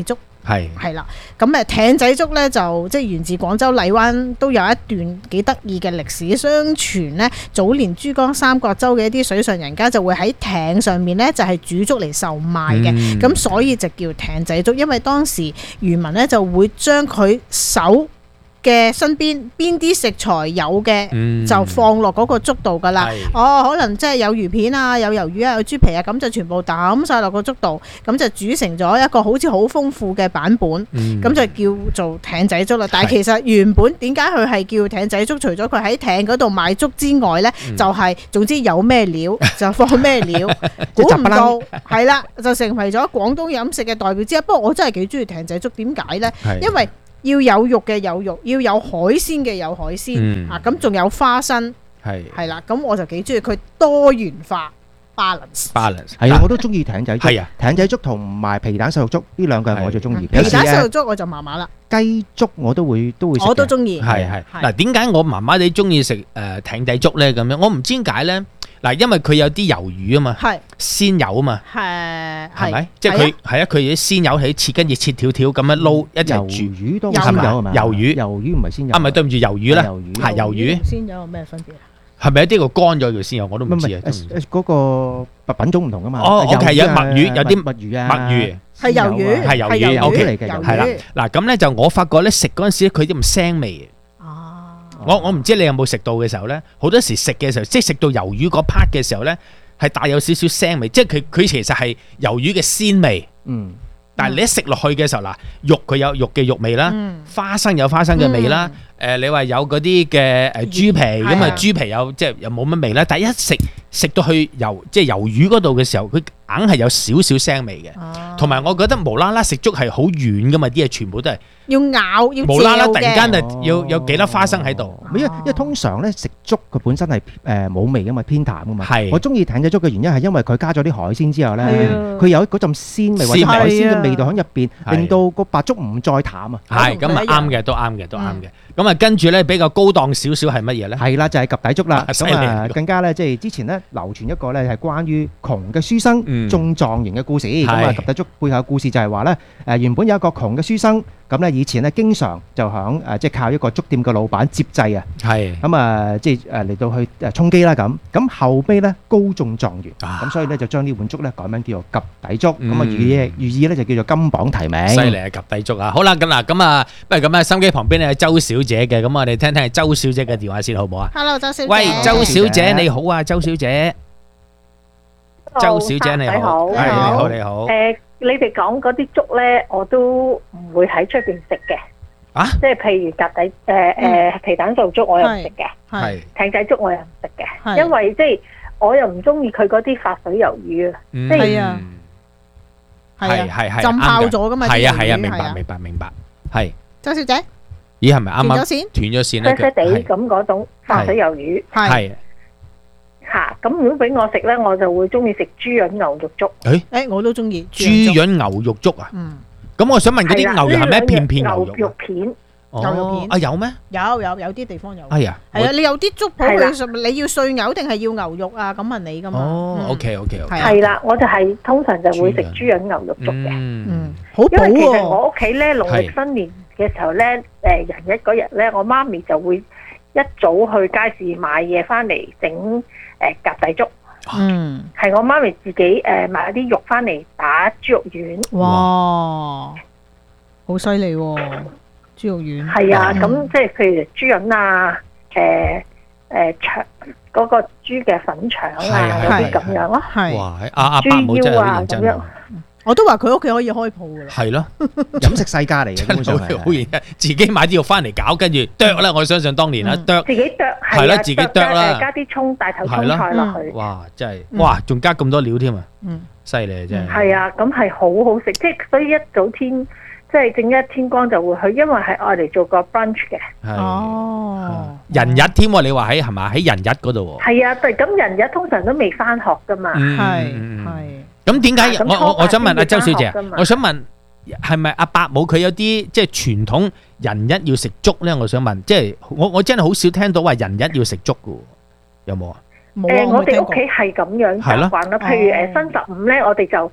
係係啦，咁誒艇仔粥咧就即係源自廣州荔灣，都有一段幾得意嘅歷史。相傳呢，早年珠江三角洲嘅一啲水上人家就會喺艇上面咧就係煮粥嚟售賣嘅，咁、嗯、所以就叫艇仔粥。因為當時漁民咧就會將佢手嘅身邊邊啲食材有嘅、嗯、就放落嗰個粥度噶啦。哦，可能即係有魚片啊，有魷魚啊，有豬皮啊，咁就全部抌晒落個粥度，咁就煮成咗一個好似好豐富嘅版本。咁、嗯、就叫做艇仔粥啦。但係其實原本點解佢係叫艇仔粥？除咗佢喺艇嗰度賣粥之外呢，嗯、就係、是、總之有咩料就放咩料，估唔到係啦，就成為咗廣東飲食嘅代表之一。不過我真係幾中意艇仔粥，點解呢？因為要有肉嘅有肉，要有海鮮嘅有海鮮、嗯、啊！咁仲有花生，係係啦，咁我就幾中意佢多元化 balance。balance 係啊，我都中意艇仔粥。係啊，艇仔粥同埋皮蛋瘦肉粥呢兩個係我最中意。 皮蛋瘦肉粥我就麻麻啦。 雞粥我都會都會食。 我都中意。 係係嗱，點解我麻麻地中意食誒艇仔粥咧？咁樣我唔知點解咧。嗱，因為佢有啲魷魚啊嘛，鮮魷啊嘛，係係咪？即係佢係啊，佢啲鮮魷喺切跟住切條條咁樣撈一齊煮。魷魚都鮮魷係咪？魷魚，魷魚唔係鮮魷。啊，唔係對唔住，魷魚啦，係魷魚。 鮮魷有咩分別啊？ 係咪一啲個乾咗條鮮魷我都唔知啊。 嗰個品種唔同啊嘛。 哦，OK，有墨魚，有啲墨魚啊， 墨魚係魷魚， 係魷魚 OK 嚟嘅，係啦。嗱咁咧就我發覺咧食嗰陣時佢啲咁腥味。我我唔知你有冇食到嘅時候咧，好多時食嘅時候，即係食到魷魚嗰 part 嘅時候咧，係帶有少少腥味，即係佢佢其實係魷魚嘅鮮味。嗯。但係你一食落去嘅時候，嗱，肉佢有肉嘅肉味啦，嗯、花生有花生嘅味啦，誒、嗯呃，你話有嗰啲嘅誒豬皮，咁啊豬皮有即係又冇乜味啦。但係一食食到去魷即係魷魚嗰度嘅時候，佢硬係有少少腥味嘅。同埋、啊、我覺得無啦啦食粥係好軟噶嘛，啲嘢全部都係要咬要無啦啦突然間就要有幾粒花生喺度。 因為因為通常咧食粥佢本身係誒冇味噶嘛，偏淡噶嘛。係。我中意艇仔粥嘅原因係因為佢加咗啲海鮮之後咧，佢有嗰陣鮮味或者海鮮嘅味道喺入邊，令到個白粥唔再淡啊。 係咁啊，啱嘅，都啱嘅，都啱嘅。咁啊，跟住咧比較高檔少少係乜嘢咧？ 係啦，就係及第粥啦。咁啊，更加咧即係之前咧流傳一個咧係關於窮嘅書生中狀元嘅故事。咁啊，及第粥背後嘅故事就係話咧，誒原本有一個窮嘅書生。咁咧以前咧經常就響誒即係靠一個粥店嘅老闆接濟啊，係咁啊即係誒嚟到去誒充飢啦咁，咁後尾咧高中狀元，咁所以咧就將呢碗粥咧改名叫做及第粥，咁啊寓意寓意咧就叫做金榜題名。 犀利啊！及第粥啊！好啦，咁嗱咁啊，不如咁啊，收音機旁邊咧有周小姐嘅，咁我哋聽聽周小姐嘅電話先好唔好啊 ？Hello， 周小姐。 喂，周小姐你好啊，周小姐。周小姐你好，係你好你好。 誒。你哋講嗰啲粥咧，我都唔會喺出邊食嘅。啊，即係譬如格底誒誒皮蛋瘦粥，我又唔食嘅。係艇仔粥我又唔食嘅，因為即係我又唔中意佢嗰啲發水魷魚啊。即係啊， 係係係浸泡咗噶嘛。 係啊係啊，明白明白明白。係周小姐， 咦係咪啱啱斷咗線？ 斷咗線咧， 啡啡地咁嗰種發水魷魚係。嚇！咁如果俾我食咧，我就會中意食豬潤牛肉粥。 誒誒，我都中意豬潤牛肉粥啊！嗯，咁我想問嗰啲牛肉係咩片片牛肉片？牛肉片啊有咩？ 有有有啲地方有。 係啊， 係啊，你有啲粥鋪佢你要碎牛定係要牛肉啊？咁問你噶嘛？ 哦，OK OK OK。 係啦，我就係通常就會食豬潤牛肉粥嘅。 嗯，好補喎。因為其實我屋企咧農曆新年嘅時候咧，誒人日嗰日咧，我媽咪就會一早去街市買嘢翻嚟整。誒格底粥，嗯，係我媽咪自己誒買啲肉翻嚟打豬肉丸， 哇，好犀利喎！豬肉丸係啊，咁即係譬如豬潤啊，誒誒腸嗰個豬嘅粉腸啊，嗰啲咁樣咯， 係哇，阿阿伯母真係好認真喎。 我都話佢屋企可以開鋪噶啦， 係咯， 飲食世家嚟嘅， 真係好認真，自己買啲肉翻嚟搞，跟住剁啦。我相信當年啦，剁自己剁係啦，自己剁啦， 加啲葱、大頭葱菜落去。 哇，真係哇，仲加咁多料添啊！嗯，犀利啊，真係。 係啊，咁係好好食，即係所以一早天即係正一天光就會去，因為係愛嚟做個 brunch 嘅。 哦， 人日添喎，你話喺係嘛？喺人日嗰度喎。 係啊，咁人日通常都未翻學噶嘛。 係係。 咁點解我我我想問阿周小姐，我想問係咪阿伯母佢有啲即係傳統人日要食粥咧？我想問，即係我我真係好少聽到話人日要食粥噶，有冇啊？ 誒，我哋屋企係咁樣習慣啦。譬如誒新十五咧，我哋就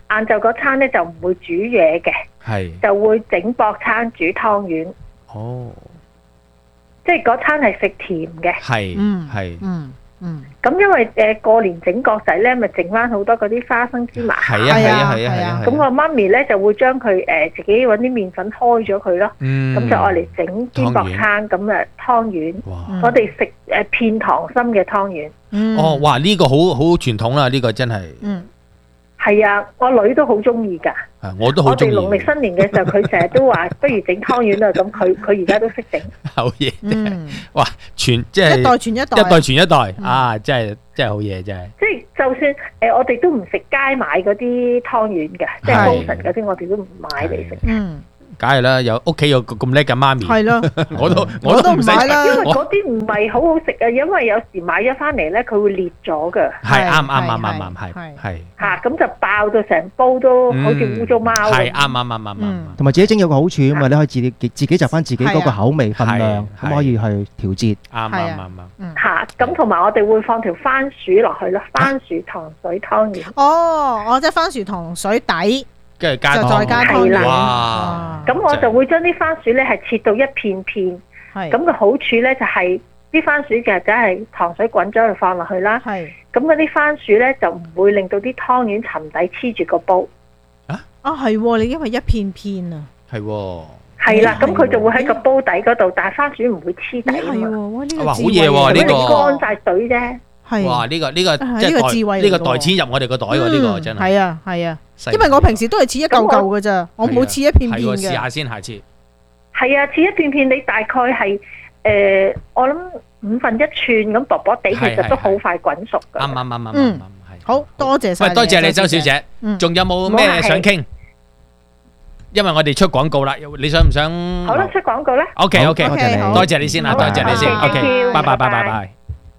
晏晝嗰餐咧就唔會煮嘢嘅， 係就會整薄餐煮湯圓。 哦， 即係嗰餐係食甜嘅。 係， 嗯， 係， 嗯嗯。 咁因為誒過年整角仔咧，咪剩翻好多嗰啲花生芝麻。 係啊係啊係啊係啊。 咁我媽咪咧就會將佢誒自己揾啲麵粉開咗佢咯。嗯。咁就愛嚟整煎薄餐，咁誒湯圓。哇！我哋食誒片溏心嘅湯圓。 嗯。 哦，哇！呢個好好傳統啦，呢個真係。嗯。 係啊，我女都好中意㗎。 啊，我都好中意。 我哋農曆新年嘅時候，佢成日都話不如整湯圓啦。咁佢佢而家都識整。 好嘢！嗯。哇！傳即係一代傳一代， 一代傳一代啊！真係真係好嘢，真係。 即係就算誒，我哋都唔食街買嗰啲湯圓嘅，即係高神嗰啲，我哋都唔買嚟食。嗯。 梗係啦，有屋企有咁叻嘅媽咪， 係咯， 我都我都唔買啦， 因為嗰啲唔係好好食啊，因為有時買咗翻嚟咧，佢會裂咗噶。 係啱啱啱啱啱係係嚇，咁就爆到成煲都好似污糟貓。 係啱啱啱啱啱。 同埋自己整有個好處啊嘛，你可以自己自己就翻自己嗰個口味份量，咁可以去調節。 啱啱啱啱。 嚇，咁同埋我哋會放條番薯落去咯，番薯糖水湯圓。 哦，我即係番薯糖水底。 跟住加就再加湯圓。 哇！ 咁我就會將啲番薯咧係切到一片片。係。咁個好處咧就係啲番薯其實就係糖水滾咗就放落去啦。係。咁嗰啲番薯咧就唔會令到啲湯圓沉底黐住個煲。 啊？啊係，你因為一片片啊。 係喎。 係啦，咁佢就會喺個煲底嗰度，但係番薯唔會黐底啊嘛。 哇！呢個好嘢喎，呢個。 乾晒水啫。 係。 哇！呢個呢個即係智慧， 呢個袋錢入我哋個袋喎，呢個真係。 係啊係啊。因為我平時都係切一嚿嚿嘅咋，我冇切一片片嘅。 試下先，下次。 係啊，切一片片，你大概係誒，我諗五分一寸咁薄薄地，其實都好快滾熟㗎。 啱啱啱啱啱係。好多謝晒。 喂，多謝你周小姐。仲有冇咩想傾？因為我哋出廣告啦，你想唔想？ 好啦，出廣告啦。 OK OK，多謝你先啊，多謝你先。OK，拜拜拜拜拜。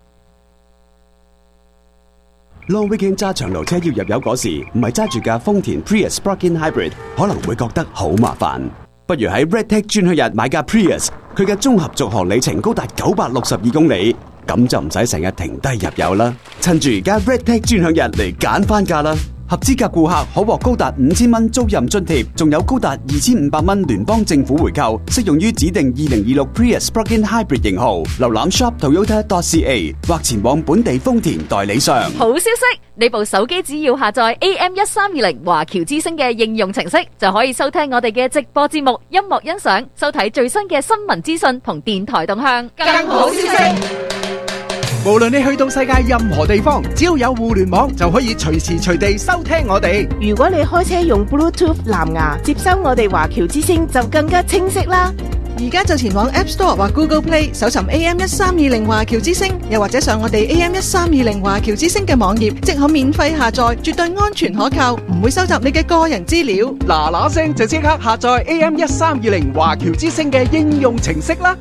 Long weekend 揸長路車要入油嗰時，唔係揸住架豐田 Prius Plug-in Hybrid，可能會覺得好麻煩。不如喺 Redtech 專享日買架 Prius，佢嘅綜合續航里程高達九百六十二公里，咁就唔使成日停低入油啦。趁住而家 Redtech 專享日嚟揀翻價啦！合資格顧客可獲高達五千蚊租賃津貼，仲有高達二千五百蚊聯邦政府回購，適用於指定二零二六 Prius Plug-in Hybrid 型號。瀏覽 shop toyota dot c a 或前往本地豐田代理商。 好消息，你部手機只要下載 A M 一三二零華僑之聲嘅應用程式，就可以收聽我哋嘅直播節目、音樂欣賞、收睇最新嘅新聞資訊同電台動向。更好消息！ 無論你去到世界任何地方，只要有互聯網，就可以隨時隨地收聽我哋。 如果你開車用 Bluetooth 藍牙接收我哋華僑之聲，就更加清晰啦。 而家就前往 App Store 或 Google Play 搜尋 A M 一三二零華僑之聲，又或者上我哋 A M 一三二零華僑之聲嘅網頁，即可免費下載，絕對安全可靠，唔會收集你嘅個人資料。 嗱嗱聲就即刻下載 A M 一三二零華僑之聲嘅應用程式啦！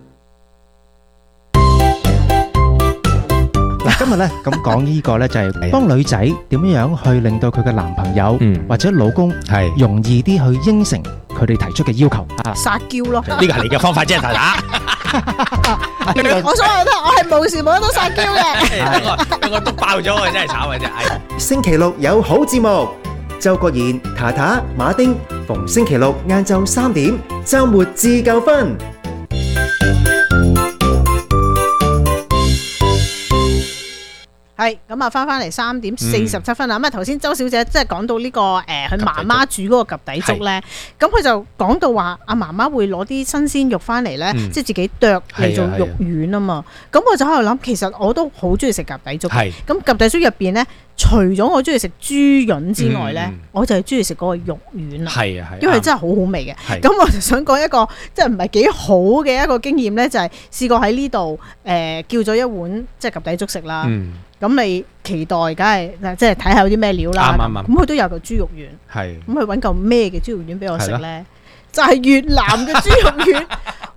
今日咧咁講呢個咧就係幫女仔點樣樣去令到佢嘅男朋友或者老公係容易啲去應承佢哋提出嘅要求啊， 撒嬌咯， 呢個係你嘅方法啫，大大。 我所謂咧，我係無時無刻都撒嬌嘅。 我我都爆咗啊，真係慘啊真係。 星期六有好節目，周國賢、塔塔、馬丁，逢星期六晏晝三點，週末自夠分。 係咁啊，翻翻嚟三點四十七分啦。咁啊，頭先周小姐即係講到呢個誒，佢媽媽煮嗰個及第粥咧，咁佢就講到話阿媽媽會攞啲新鮮肉翻嚟咧，即係自己剁嚟做肉丸啊嘛。咁我就喺度諗，其實我都好中意食及第粥。咁及第粥入邊咧，除咗我中意食豬潤之外咧，我就係中意食嗰個肉丸啊。係啊係，因為真係好好味嘅。咁我就想講一個即係唔係幾好嘅一個經驗咧，就係試過喺呢度誒叫咗一碗即係及第粥食啦。咁你期待，梗係即係睇下有啲咩料啦。咁佢都有嚿豬肉丸。係。咁佢揾嚿咩嘅豬肉丸俾我食咧？就係越南嘅豬肉丸。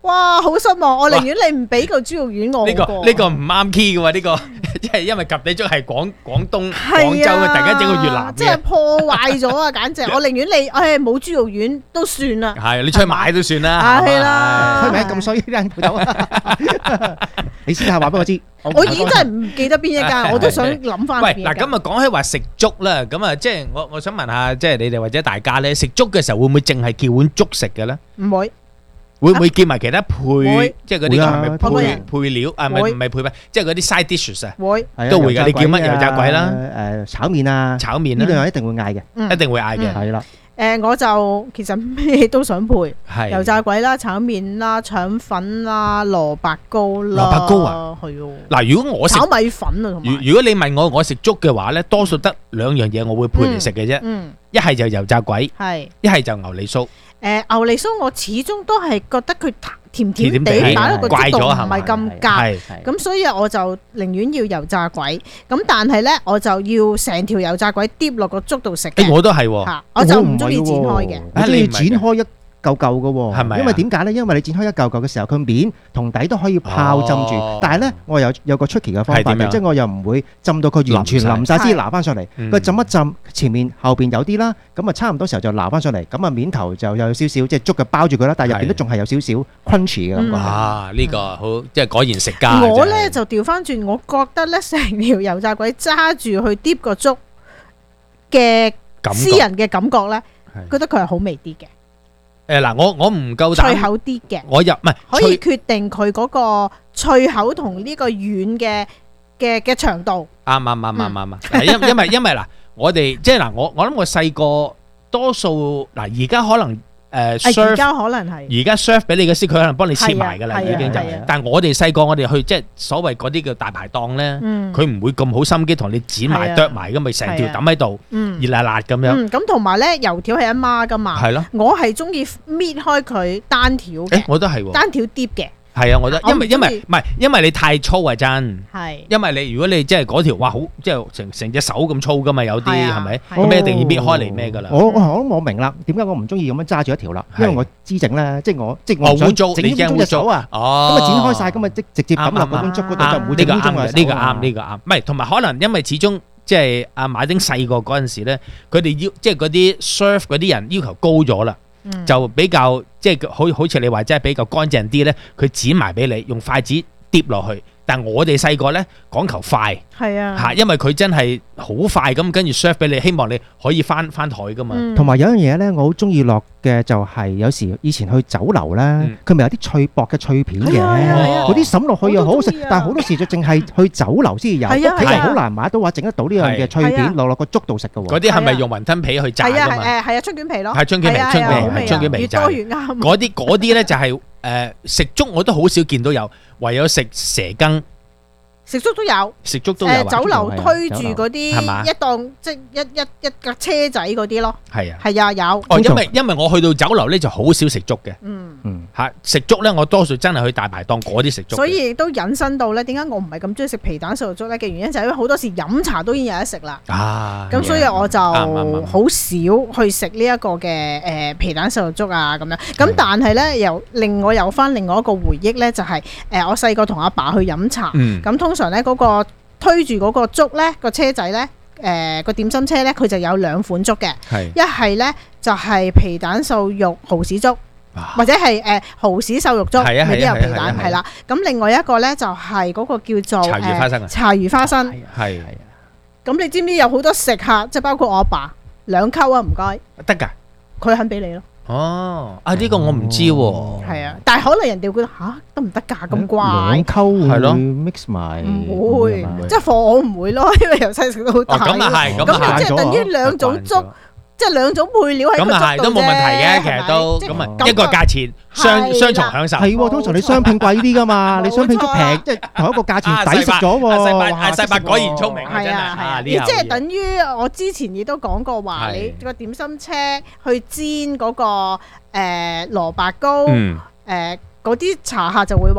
哇，好失望！我寧願你唔俾個豬肉丸我。 呢個呢個唔啱 key 嘅喎，呢個即係因為及第粥係廣廣東廣州嘅，突然間整個越南嘅， 即係破壞咗啊！簡直，我寧願你誒冇豬肉丸都算啦。 係你出去買都算啦。 係啦， 開名咁衰啲人鋪頭啊！你私下話俾我知。 我已經真係唔記得邊一間，我都想諗翻。 喂，嗱咁啊，講起話食粥啦，咁啊，即係我我想問下，即係你哋或者大家咧食粥嘅時候，會唔會淨係叫碗粥食嘅咧？ 唔會。 會唔會叫埋其他配，即係嗰啲係咪配配料啊？唔係唔係配咩？即係嗰啲 side dishes 啊？ 會都會㗎。你叫乜油炸鬼啦？ 誒炒麵啊， 炒麵呢兩樣一定會嗌嘅， 一定會嗌嘅。 係啦。 誒我就其實咩都想配， 係油炸鬼啦、炒麵啦、腸粉啦、蘿蔔糕啦。 蘿蔔糕啊， 係喎。 嗱，如果我食炒米粉啊，同埋如如果你問我我食粥嘅話咧，多數得兩樣嘢我會配嚟食嘅啫。嗯，一係就油炸鬼， 係一係就牛脷酥。 誒牛脷酥我始終都係覺得佢甜甜地，擺落個粥度唔係咁夾，咁所以我就寧願要油炸鬼。咁但係咧，我就要成條油炸鬼跌落個粥度食嘅。 我都係喎， 我就唔中意剪開嘅。 我中意剪開一嚿嚿嘅喎， 係咪？ 因為點解咧？因為你剪開一嚿嚿嘅時候，佢面同底都可以泡浸住。但係咧，我有有個 tricky 嘅方法嘅，即係我又唔會浸到佢完全淋曬先拿翻上嚟。佢浸一浸，前面後邊有啲啦，咁啊差唔多時候就拿翻上嚟。咁啊面頭就有少少即係粥嘅包住佢啦，但係入邊都仲係有少少 crunchy 嘅感覺。 啊，呢個好，即係果然食家。 我咧就調翻轉，我覺得咧成條油炸鬼揸住去碟個粥嘅私人嘅感覺咧，覺得佢係好味啲嘅。 誒嗱，我我唔夠膽脆口啲嘅， 我入唔係可以決定佢嗰個脆口同呢個軟嘅嘅嘅長度。 啱啱啱啱啱啱，因因為因為嗱，我哋即係嗱，我我諗我細個多數嗱，而家可能誒， 而家可能係而家 serve 俾你嘅時，佢可能幫你切埋㗎啦，已經就。但係我哋細個我哋去即係所謂嗰啲叫大排檔咧，佢唔會咁好心機同你剪埋剁埋，咁咪成條抌喺度，熱辣辣咁樣。 咁同埋咧，油條係一孖㗎嘛。係咯。我係中意搣開佢單條嘅。 誒，我都係喎。 單條碟嘅。 係啊，我覺得，因為因為唔係，因為你太粗啊，真。 係。 因為你如果你即係嗰條，哇，好即係成成隻手咁粗噶嘛，有啲係咪？咁你一定要搣開嚟咩噶啦？ 我我我明啦，點解我唔中意咁樣揸住一條啦？因為我知整咧，即係我即係我想整污隻手啊。哦。咁啊剪開晒，咁啊即直接抌落嗰碗粥嗰度就唔會整污糟嘅手。 呢個啱，呢個啱。唔係，同埋可能因為始終即係阿馬丁細個嗰陣時咧，佢哋要即係嗰啲 serve 嗰啲人要求高咗啦。嗯、就比較即係好好似你話，即係比較乾淨啲咧，佢剪埋俾你，用筷子跌落去。但我哋細個咧講求快， 係啊嚇，因為佢真係好快咁跟住 serve 俾你，希望你可以翻翻台噶嘛。 同埋有樣嘢咧，我好中意落嘅就係有時以前去酒樓咧，佢咪有啲脆薄嘅脆片嘅，嗰啲揼落去又好好食，但係好多時就淨係去酒樓先有，屋企人好難買到話整得到呢樣嘅脆片落落個粥度食嘅喎。 嗰啲係咪用雲吞皮去炸㗎嘛？ 係啊，係啊，春卷皮咯。 係春卷皮，春卷皮，春卷皮炸。 越多越啱。 嗰啲嗰啲咧就係誒食粥我都好少見到有，唯有食蛇羹。 食粥都有， 食粥都有。 誒酒樓推住嗰啲一檔即一一一架車仔嗰啲咯。 係啊， 係啊，有。 哦，因為因為我去到酒樓咧就好少食粥嘅。 嗯嗯，嚇食粥咧，我多數真係去大排檔嗰啲食粥。 所以亦都引申到咧，點解我唔係咁中意食皮蛋瘦肉粥咧嘅原因就係因為好多時飲茶都已經有得食啦。 啊， 咁所以我就好少去食呢一個嘅誒皮蛋瘦肉粥啊咁樣。咁但係咧又令我有翻另外一個回憶咧，就係誒我細個同阿爸去飲茶，咁通常咧嗰個推住嗰個粥咧個車仔咧，誒個點心車咧佢就有兩款粥嘅，一係咧就係皮蛋瘦肉蠔豉粥，或者係誒蠔豉瘦肉粥，係啲有皮蛋係啦。咁另外一個咧就係嗰個叫做茶魚花生， 茶魚花生係。 咁你知唔知有好多食客，即係包括我阿爸兩溝啊，唔該得㗎， 佢肯俾你咯。 哦，啊呢個我唔知喎。 係啊，但係可能人哋會覺得吓得唔得㗎咁怪？ 兩溝係咯 mix 埋， 唔會，即係貨我唔會咯，因為由細食到好大。 咁啊係，咁啊即係等於兩種粥。即係兩種配料喺個粥度啫， 咁啊係都冇問題嘅，其實都咁啊一個價錢雙雙重享受。 係喎，通常你雙拼貴啲㗎嘛，你雙拼粥平，即係同一個價錢抵食咗喎。 細伯細伯果然聰明啊，真係啊！ 即係等於我之前亦都講過話，你個點心車去煎嗰個誒蘿蔔糕，誒嗰啲茶客就會話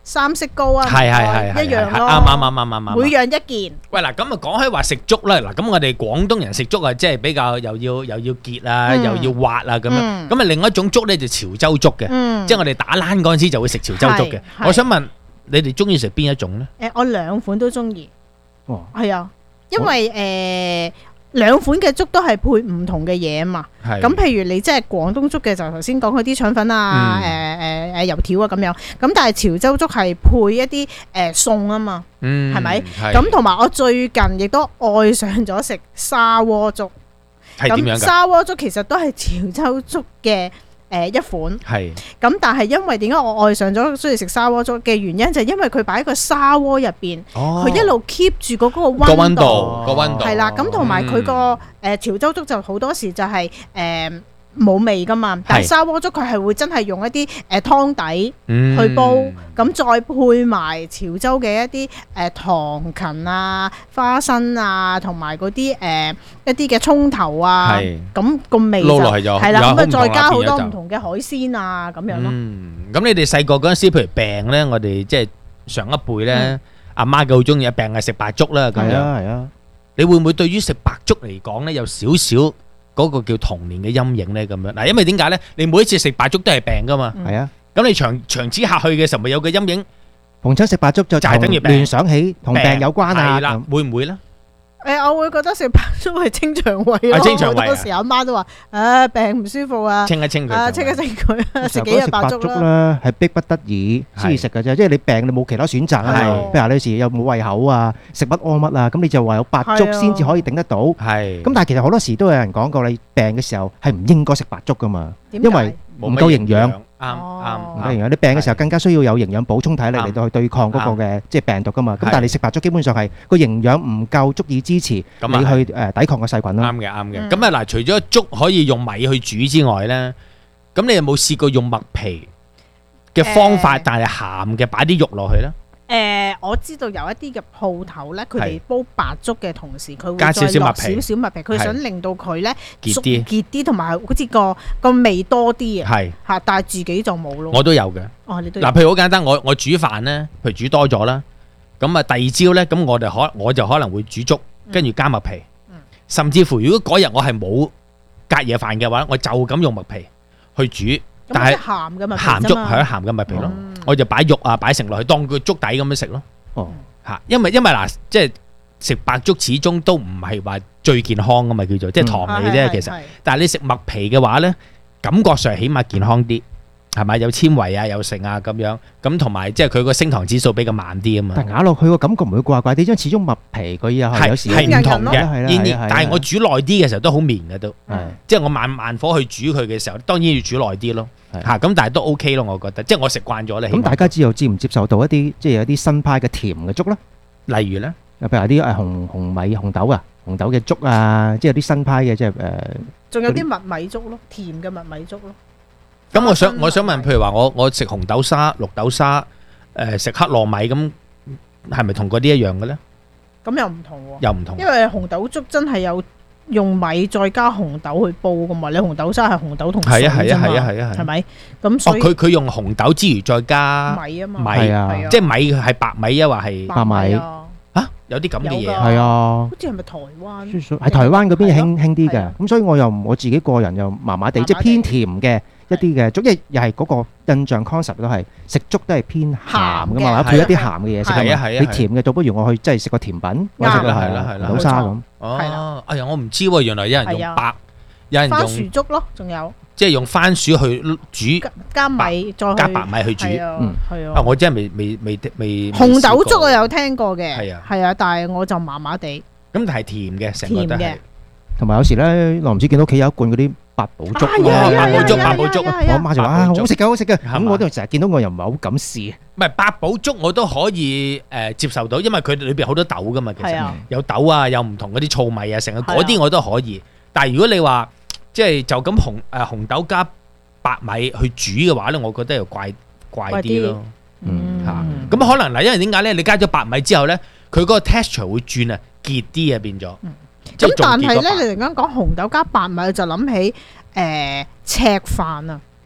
三色糕啊， 係係係一樣咯， 啱啱啱啱啱啱， 每樣一件。 喂嗱，咁啊講起話食粥啦，嗱咁我哋廣東人食粥啊，即係比較又要又要結啊，又要滑啊咁樣。咁啊另外一種粥咧就潮州粥嘅，即係我哋打冷嗰陣時就會食潮州粥嘅。我想問你哋中意食邊一種咧？ 誒，我兩款都中意。 哦， 係啊，因為誒。兩款嘅粥都係配唔同嘅嘢啊嘛，咁譬如你即係廣東粥嘅就頭先講佢啲腸粉啊，誒誒誒油條啊咁樣，咁但係潮州粥係配一啲誒餸啊嘛，係咪？咁同埋我最近亦都愛上咗食砂鍋粥， 係點樣㗎？ 砂鍋粥其實都係潮州粥嘅。誒一款，係咁，但係因為點解我愛上咗中意食砂鍋粥嘅原因，就係因為佢擺喺個砂鍋入邊，佢一路 keep 住嗰個溫度， 個溫度係啦。咁同埋佢個誒潮州粥就好多時就係誒冇味噶嘛，但係砂鍋粥佢係會真係用一啲誒湯底去煲，咁再配埋潮州嘅一啲誒糖芹啊、花生啊，同埋嗰啲誒一啲嘅蔥頭啊，咁個味就係啦，咁啊再加好多唔同嘅海鮮啊咁樣咯。 咁你哋細個嗰陣時，譬如病咧，我哋即係上一輩咧，阿媽嘅好中意病係食白粥啦咁樣。係啊係啊，你會唔會對於食白粥嚟講咧有少少嗰個叫童年嘅陰影咧咁樣？嗱，因為點解咧？你每一次食白粥都係病噶嘛。係啊。咁你長長此下去嘅時候，咪有個陰影。 逢親食白粥就就係等於聯想起同病有關啊。 係啦，會唔會咧？ 誒，我會覺得食白粥係清腸胃咯。 清腸胃。 好多時阿媽都話：誒，病唔舒服啊， 清一清佢。 啊，清一清佢啊，食幾日白粥啦。係逼不得已先至食嘅啫，即係你病你冇其他選擇啊。譬如話你時有冇胃口啊，食乜屙乜啊，咁你就話有白粥先至可以頂得到。係。咁但係其實好多時都有人講過，你病嘅時候係唔應該食白粥噶嘛，因為唔夠營養。啱啱唔夠營養，你病嘅時候更加需要有營養補充體力嚟到去對抗嗰個嘅即係病毒噶嘛。咁但係你食白粥基本上係個營養唔夠，足以支持你去誒抵抗個細菌咯。 啱嘅啱嘅。咁啊嗱，除咗粥可以用米去煮之外咧，咁你有冇試過用麥皮嘅方法，但係鹹嘅擺啲肉落去咧？ 誒，我知道有一啲嘅鋪頭咧，佢哋煲白粥嘅同時，佢會加少少麥皮，少少麥皮，佢想令到佢咧結啲結啲，同埋好似個個味多啲啊。 係嚇，但係自己就冇咯。 我都有嘅。 哦，你都有。 嗱，譬如好簡單，我我煮飯咧，譬如煮多咗啦，咁啊第二朝咧，咁我哋可我就可能會煮粥，跟住加麥皮，甚至乎如果嗰日我係冇隔夜飯嘅話，我就咁用麥皮去煮。但係鹹嘅麥皮鹹粥係鹹嘅麥皮咯，我就擺肉啊擺成落去當個粥底咁樣食咯。哦，嚇，因為因為嗱，即係食白粥始終都唔係話最健康噶嘛，叫做即係糖嚟啫其實。但係你食麥皮嘅話咧，感覺上起碼健康啲，係咪有纖維啊有剩啊咁樣，咁同埋即係佢個升糖指數比較慢啲啊嘛。 但咬落去個感覺唔會怪怪啲，因為始終麥皮佢又係有時係唔同嘅， 係啦。 但係我煮耐啲嘅時候都好綿嘅都，即係我慢慢火去煮佢嘅時候，當然要煮耐啲咯。嚇咁，但係都 OK 咯，我覺得，即係我食慣咗咧。 咁大家知道接唔接受到一啲即係有啲新派嘅甜嘅粥咧？ 例如咧， 譬如話啲誒紅紅米紅豆啊，紅豆嘅粥啊，即係有啲新派嘅即係誒。 仲有啲麥米粥咯，甜嘅麥米粥咯。 咁我想我想問，譬如話我我食紅豆沙、綠豆沙，誒食黑糯米咁，係咪同嗰啲一樣嘅咧？ 咁又唔同喎。 又唔同。 因為紅豆粥真係有。用米再加紅豆去煲噶嘛？你紅豆沙係紅豆同水啫嘛？係啊係啊係啊係啊係咪？咁所以佢佢用紅豆之餘再加米啊嘛， 米啊，即係米係白米啊，或係白米啊？有啲咁嘅嘢係啊？ 好似係咪台灣？ 喺台灣嗰邊興興啲嘅，咁所以我又我自己個人又麻麻地，即係偏甜嘅一啲嘅粥，因為又係嗰個印象 concept 都係食粥都係偏鹹噶嘛，配一啲鹹嘅嘢食㗎嘛。你甜嘅倒不如我去即係食個甜品，我食個係啦係啦，豆沙咁。 哦，哎呀，我唔知喎，原來有人用白，有人用番薯粥咯，仲有即係用番薯去煮， 加米再加白米去煮， 嗯，係啊。 啊，我真係未未未未。 紅豆粥我有聽過嘅， 係啊， 係啊，但係我就麻麻地。 咁但係甜嘅，成個都係。 同埋有時咧，我唔知見到屋企有一罐嗰啲八寶粥， 八寶粥，八寶粥， 我阿媽就話啊，好食嘅，好食嘅。咁我都成日見到，我又唔係好敢試。 唔係八寶粥我都可以誒接受到，因為佢裏邊好多豆噶嘛，其實有豆啊，有唔同嗰啲糙米啊，成個嗰啲我都可以。但係如果你話即係就咁紅誒紅豆加白米去煮嘅話咧，我覺得又怪怪啲咯。嗯嚇，咁可能嗱，因為點解咧？你加咗白米之後咧，佢嗰個 texture 會轉啊，結啲啊變咗。 咁但係咧，你突然間講紅豆加白米，就諗起誒赤飯啊。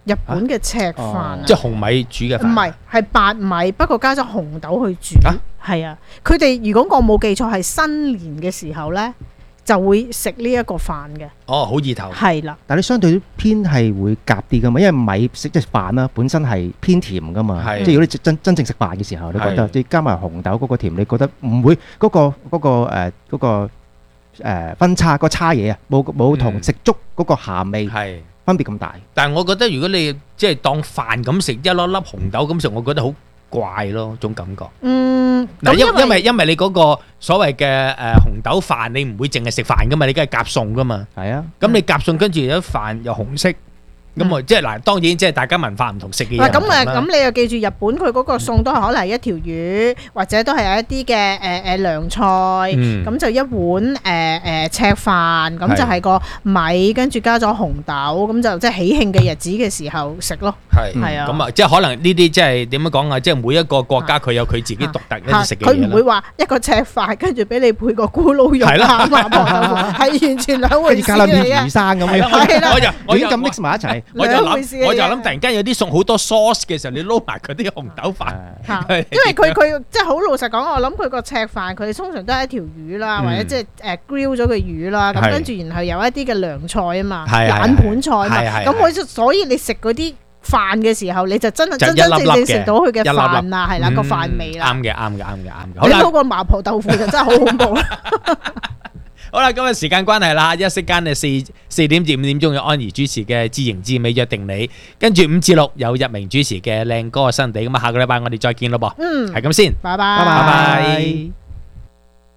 日本嘅赤飯， 哦、即係紅米煮嘅飯。 唔係，係白米，不過加咗紅豆去煮。係啊，佢哋、啊、如果我冇記錯，係新年嘅時候咧，就會食呢一個飯嘅。 哦，好意頭。 係啦， 但係你相對偏係會夾啲噶嘛，因為米食即係飯啦，本身係偏甜噶嘛。即係如果你真真正食飯嘅時候，你覺得你加埋紅豆嗰個甜，你覺得唔會嗰、嗰個嗰、嗰個誒嗰、呃嗰個誒分叉、嗰個差嘢啊，冇冇同食粥嗰個鹹味係分別咁大。 但係我覺得如果你即係當飯咁食，一粒粒紅豆咁食，我覺得好怪咯，種感覺。 嗯， 嗱，因因為因為你嗰個所謂嘅誒紅豆飯，你唔會淨係食飯噶嘛，你梗係夾餸噶嘛。 係啊， 咁你夾餸跟住有飯又紅色。咁啊，即係嗱，當然即係大家文化唔同，食嘅嘢唔同啦。 咁誒，咁你又記住，日本佢嗰個餸都係可能係一條魚，或者都係有一啲嘅誒誒涼菜，咁就一碗誒誒赤飯，咁就係個米，跟住加咗紅豆，咁就即係喜慶嘅日子嘅時候食咯。 係係啊， 咁啊，即係可能呢啲即係點樣講啊？即係每一個國家佢有佢自己獨特一啲食嘅嘢啦。 佢唔會話一個赤飯，跟住俾你配個咕嚕肉啊、麻婆豆腐，係完全兩回事嚟嘅。 加粒魚生咁樣， 係啦， 我亂咁 mix 埋一齊。 我就諗，我就諗，突然間有啲餸好多 sauce 嘅時候，你撈埋嗰啲紅豆飯， 因為佢佢即係好老實講，我諗佢個赤飯佢通常都係一條魚啦，或者即係誒 grill 咗個魚啦，咁跟住然後有一啲嘅涼菜啊嘛，冷盤菜啊嘛，咁我所以你食嗰啲飯嘅時候，你就真係真真正正食到佢嘅飯啦，係啦個飯味啦。 啱嘅，啱嘅，啱嘅，啱嘅。 你撈個麻婆豆腐就真係好恐怖啦。 好啦，今日時間關係啦，一息間嘅四四點至五點鐘有安怡主持嘅知形知美約定你，跟住五至六有日明主持嘅靚歌新地，咁啊下個禮拜我哋再見咯噃，嗯，係咁先， 拜拜， 拜拜。